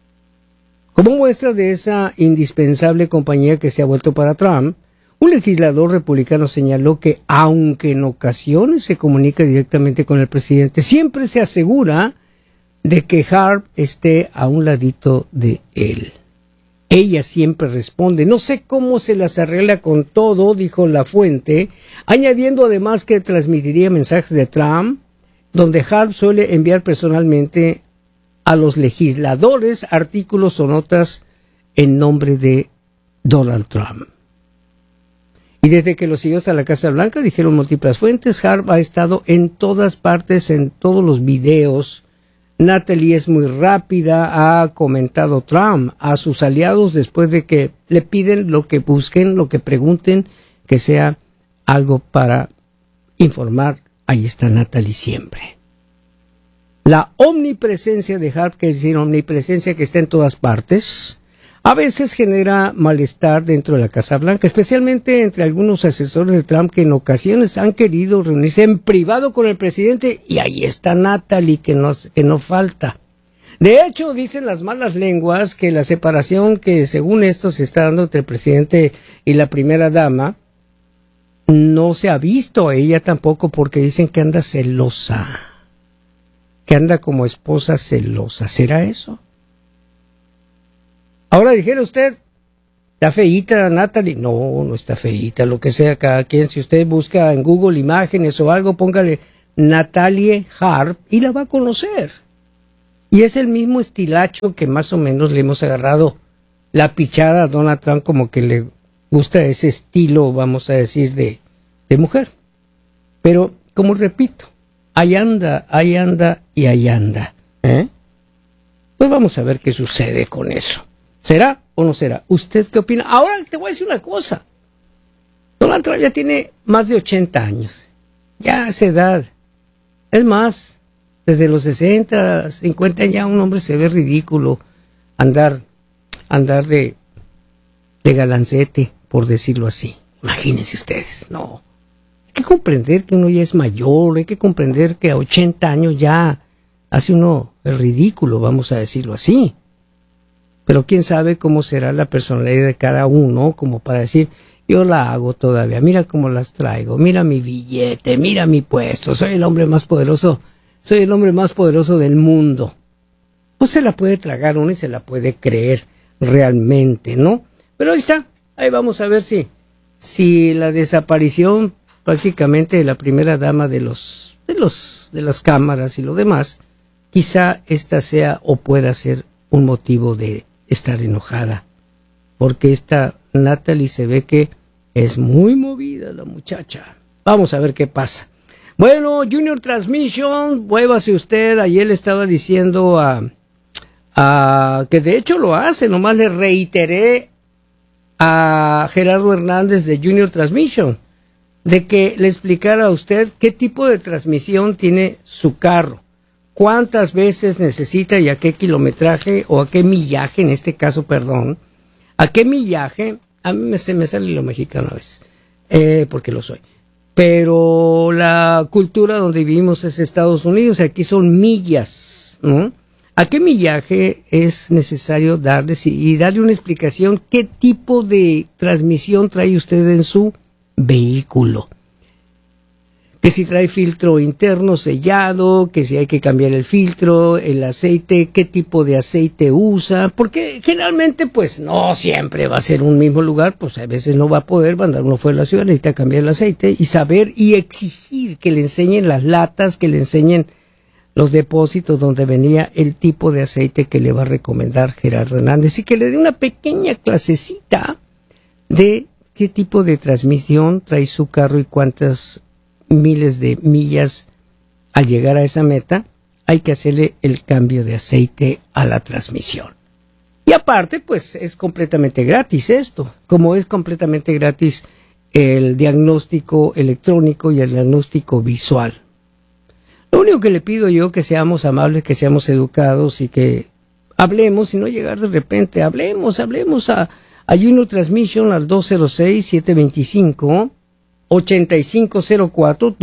Speaker 1: Como muestra de esa indispensable compañía que se ha vuelto para Trump, un legislador republicano señaló que, aunque en ocasiones se comunica directamente con el presidente, siempre se asegura de que Harp esté a un ladito de él. Ella siempre responde, no sé cómo se las arregla con todo, dijo la fuente, añadiendo además que transmitiría mensajes de Trump, donde Harp suele enviar personalmente a los legisladores artículos o notas en nombre de Donald Trump. Y desde que lo siguió hasta la Casa Blanca, dijeron múltiples fuentes, Harp ha estado en todas partes, en todos los videos. Natalie es muy rápida, ha comentado Trump a sus aliados después de que le piden lo que busquen, lo que pregunten, que sea algo para informar. Ahí está Natalie siempre. La omnipresencia de Harp, que es decir, omnipresencia que está en todas partes, a veces genera malestar dentro de la Casa Blanca, especialmente entre algunos asesores de Trump que en ocasiones han querido reunirse en privado con el presidente, y ahí está Natalie, que no falta. De hecho, dicen las malas lenguas que la separación que según esto se está dando entre el presidente y la primera dama no se ha visto a ella tampoco, porque dicen que anda celosa, que anda como esposa celosa. ¿Será eso? Ahora dijera usted, ¿está feíta Natalie? No, no está feíta, lo que sea, cada quien. Si usted busca en Google imágenes o algo, póngale Natalie Harp y la va a conocer. Y es el mismo estilacho que más o menos le hemos agarrado la pichada a Donald Trump, como que le gusta ese estilo, vamos a decir, de mujer. Pero, como repito, ahí anda y ahí anda. Pues vamos a ver qué sucede con eso. ¿Será o no será? ¿Usted qué opina? Ahora te voy a decir una cosa. Donald Trump ya tiene más de 80 años. Ya a esa edad. Es más, desde los 60, 50 ya un hombre se ve ridículo andar de galancete, por decirlo así. Imagínense ustedes, no. Hay que comprender que uno ya es mayor, hay que comprender que a 80 años ya hace uno el ridículo, vamos a decirlo así. Pero quién sabe cómo será la personalidad de cada uno, como para decir, yo la hago todavía, mira cómo las traigo, mira mi billete, mira mi puesto, soy el hombre más poderoso del mundo. Pues se la puede tragar uno y se la puede creer realmente, ¿no? Pero ahí está, ahí vamos a ver si la desaparición prácticamente de la primera dama de las cámaras y lo demás, quizá esta sea o pueda ser un motivo de estar enojada, porque esta Natalie se ve que es muy movida la muchacha. Vamos a ver qué pasa. Bueno, Junior Transmission, muévase usted. Ayer le estaba diciendo que de hecho lo hace, nomás le reiteré a Gerardo Hernández de Junior Transmission de que le explicara a usted qué tipo de transmisión tiene su carro, cuántas veces necesita y a qué kilometraje o a qué millaje, en este caso, perdón, a qué millaje. A mí se me sale lo mexicano a veces, porque lo soy. Pero la cultura donde vivimos es Estados Unidos, y aquí son millas, ¿no? ¿A qué millaje es necesario darles y darle una explicación qué tipo de transmisión trae usted en su vehículo? Que si trae filtro interno sellado, que si hay que cambiar el filtro, el aceite, qué tipo de aceite usa, porque generalmente pues no siempre va a ser un mismo lugar, pues a veces no va a poder mandar uno fuera de la ciudad, necesita cambiar el aceite y saber y exigir que le enseñen las latas, que le enseñen los depósitos donde venía el tipo de aceite que le va a recomendar Gerardo Hernández y que le dé una pequeña clasecita de qué tipo de transmisión trae su carro y cuántas miles de millas al llegar a esa meta hay que hacerle el cambio de aceite a la transmisión. Y aparte, pues es completamente gratis esto, como es completamente gratis el diagnóstico electrónico y el diagnóstico visual. Lo único que le pido yo que seamos amables, que seamos educados y que hablemos y no llegar de repente, hablemos a Junior Transmission al 206-725 8504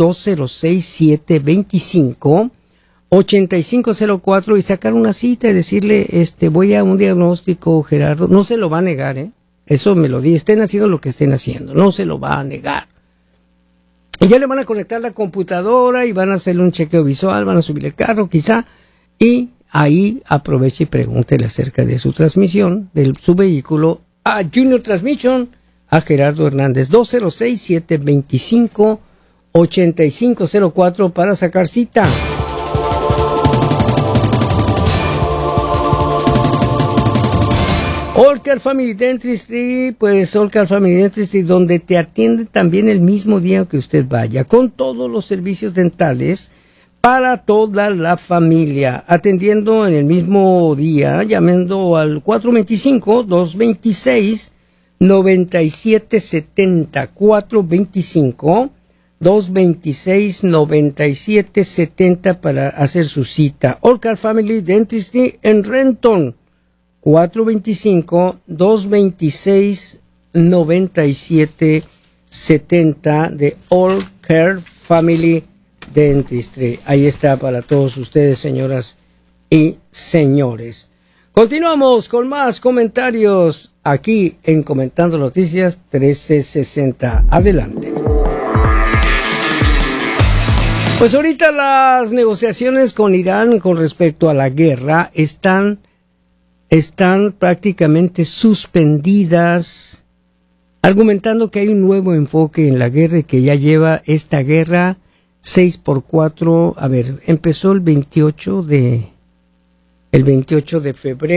Speaker 1: 206-725 8504 y sacar una cita y decirle, voy a un diagnóstico, Gerardo. No se lo va a negar, eso me lo di, estén haciendo lo que estén haciendo, no se lo va a negar. Y ya le van a conectar la computadora y van a hacerle un chequeo visual, van a subir el carro quizá, y ahí aproveche y pregúntele acerca de su transmisión, de su vehículo, a Junior Transmission, a Gerardo Hernández, 206-725-8504 para sacar cita. All Care Family Dentistry, pues All Care Family Dentistry, donde te atienden también el mismo día que usted vaya, con todos los servicios dentales para toda la familia, atendiendo en el mismo día, llamando al 425-226-9770, 425-226-9770 para hacer su cita. All Care Family Dentistry en Renton, 425-226-9770 de All Care Family Dentistry. Ahí está para todos ustedes, señoras y señores. Continuamos con más comentarios aquí en Comentando Noticias 1360. Adelante. Pues ahorita las negociaciones con Irán con respecto a la guerra están prácticamente suspendidas, argumentando que hay un nuevo enfoque en la guerra y que ya lleva esta guerra 6x4. A ver, empezó el 28 de febrero.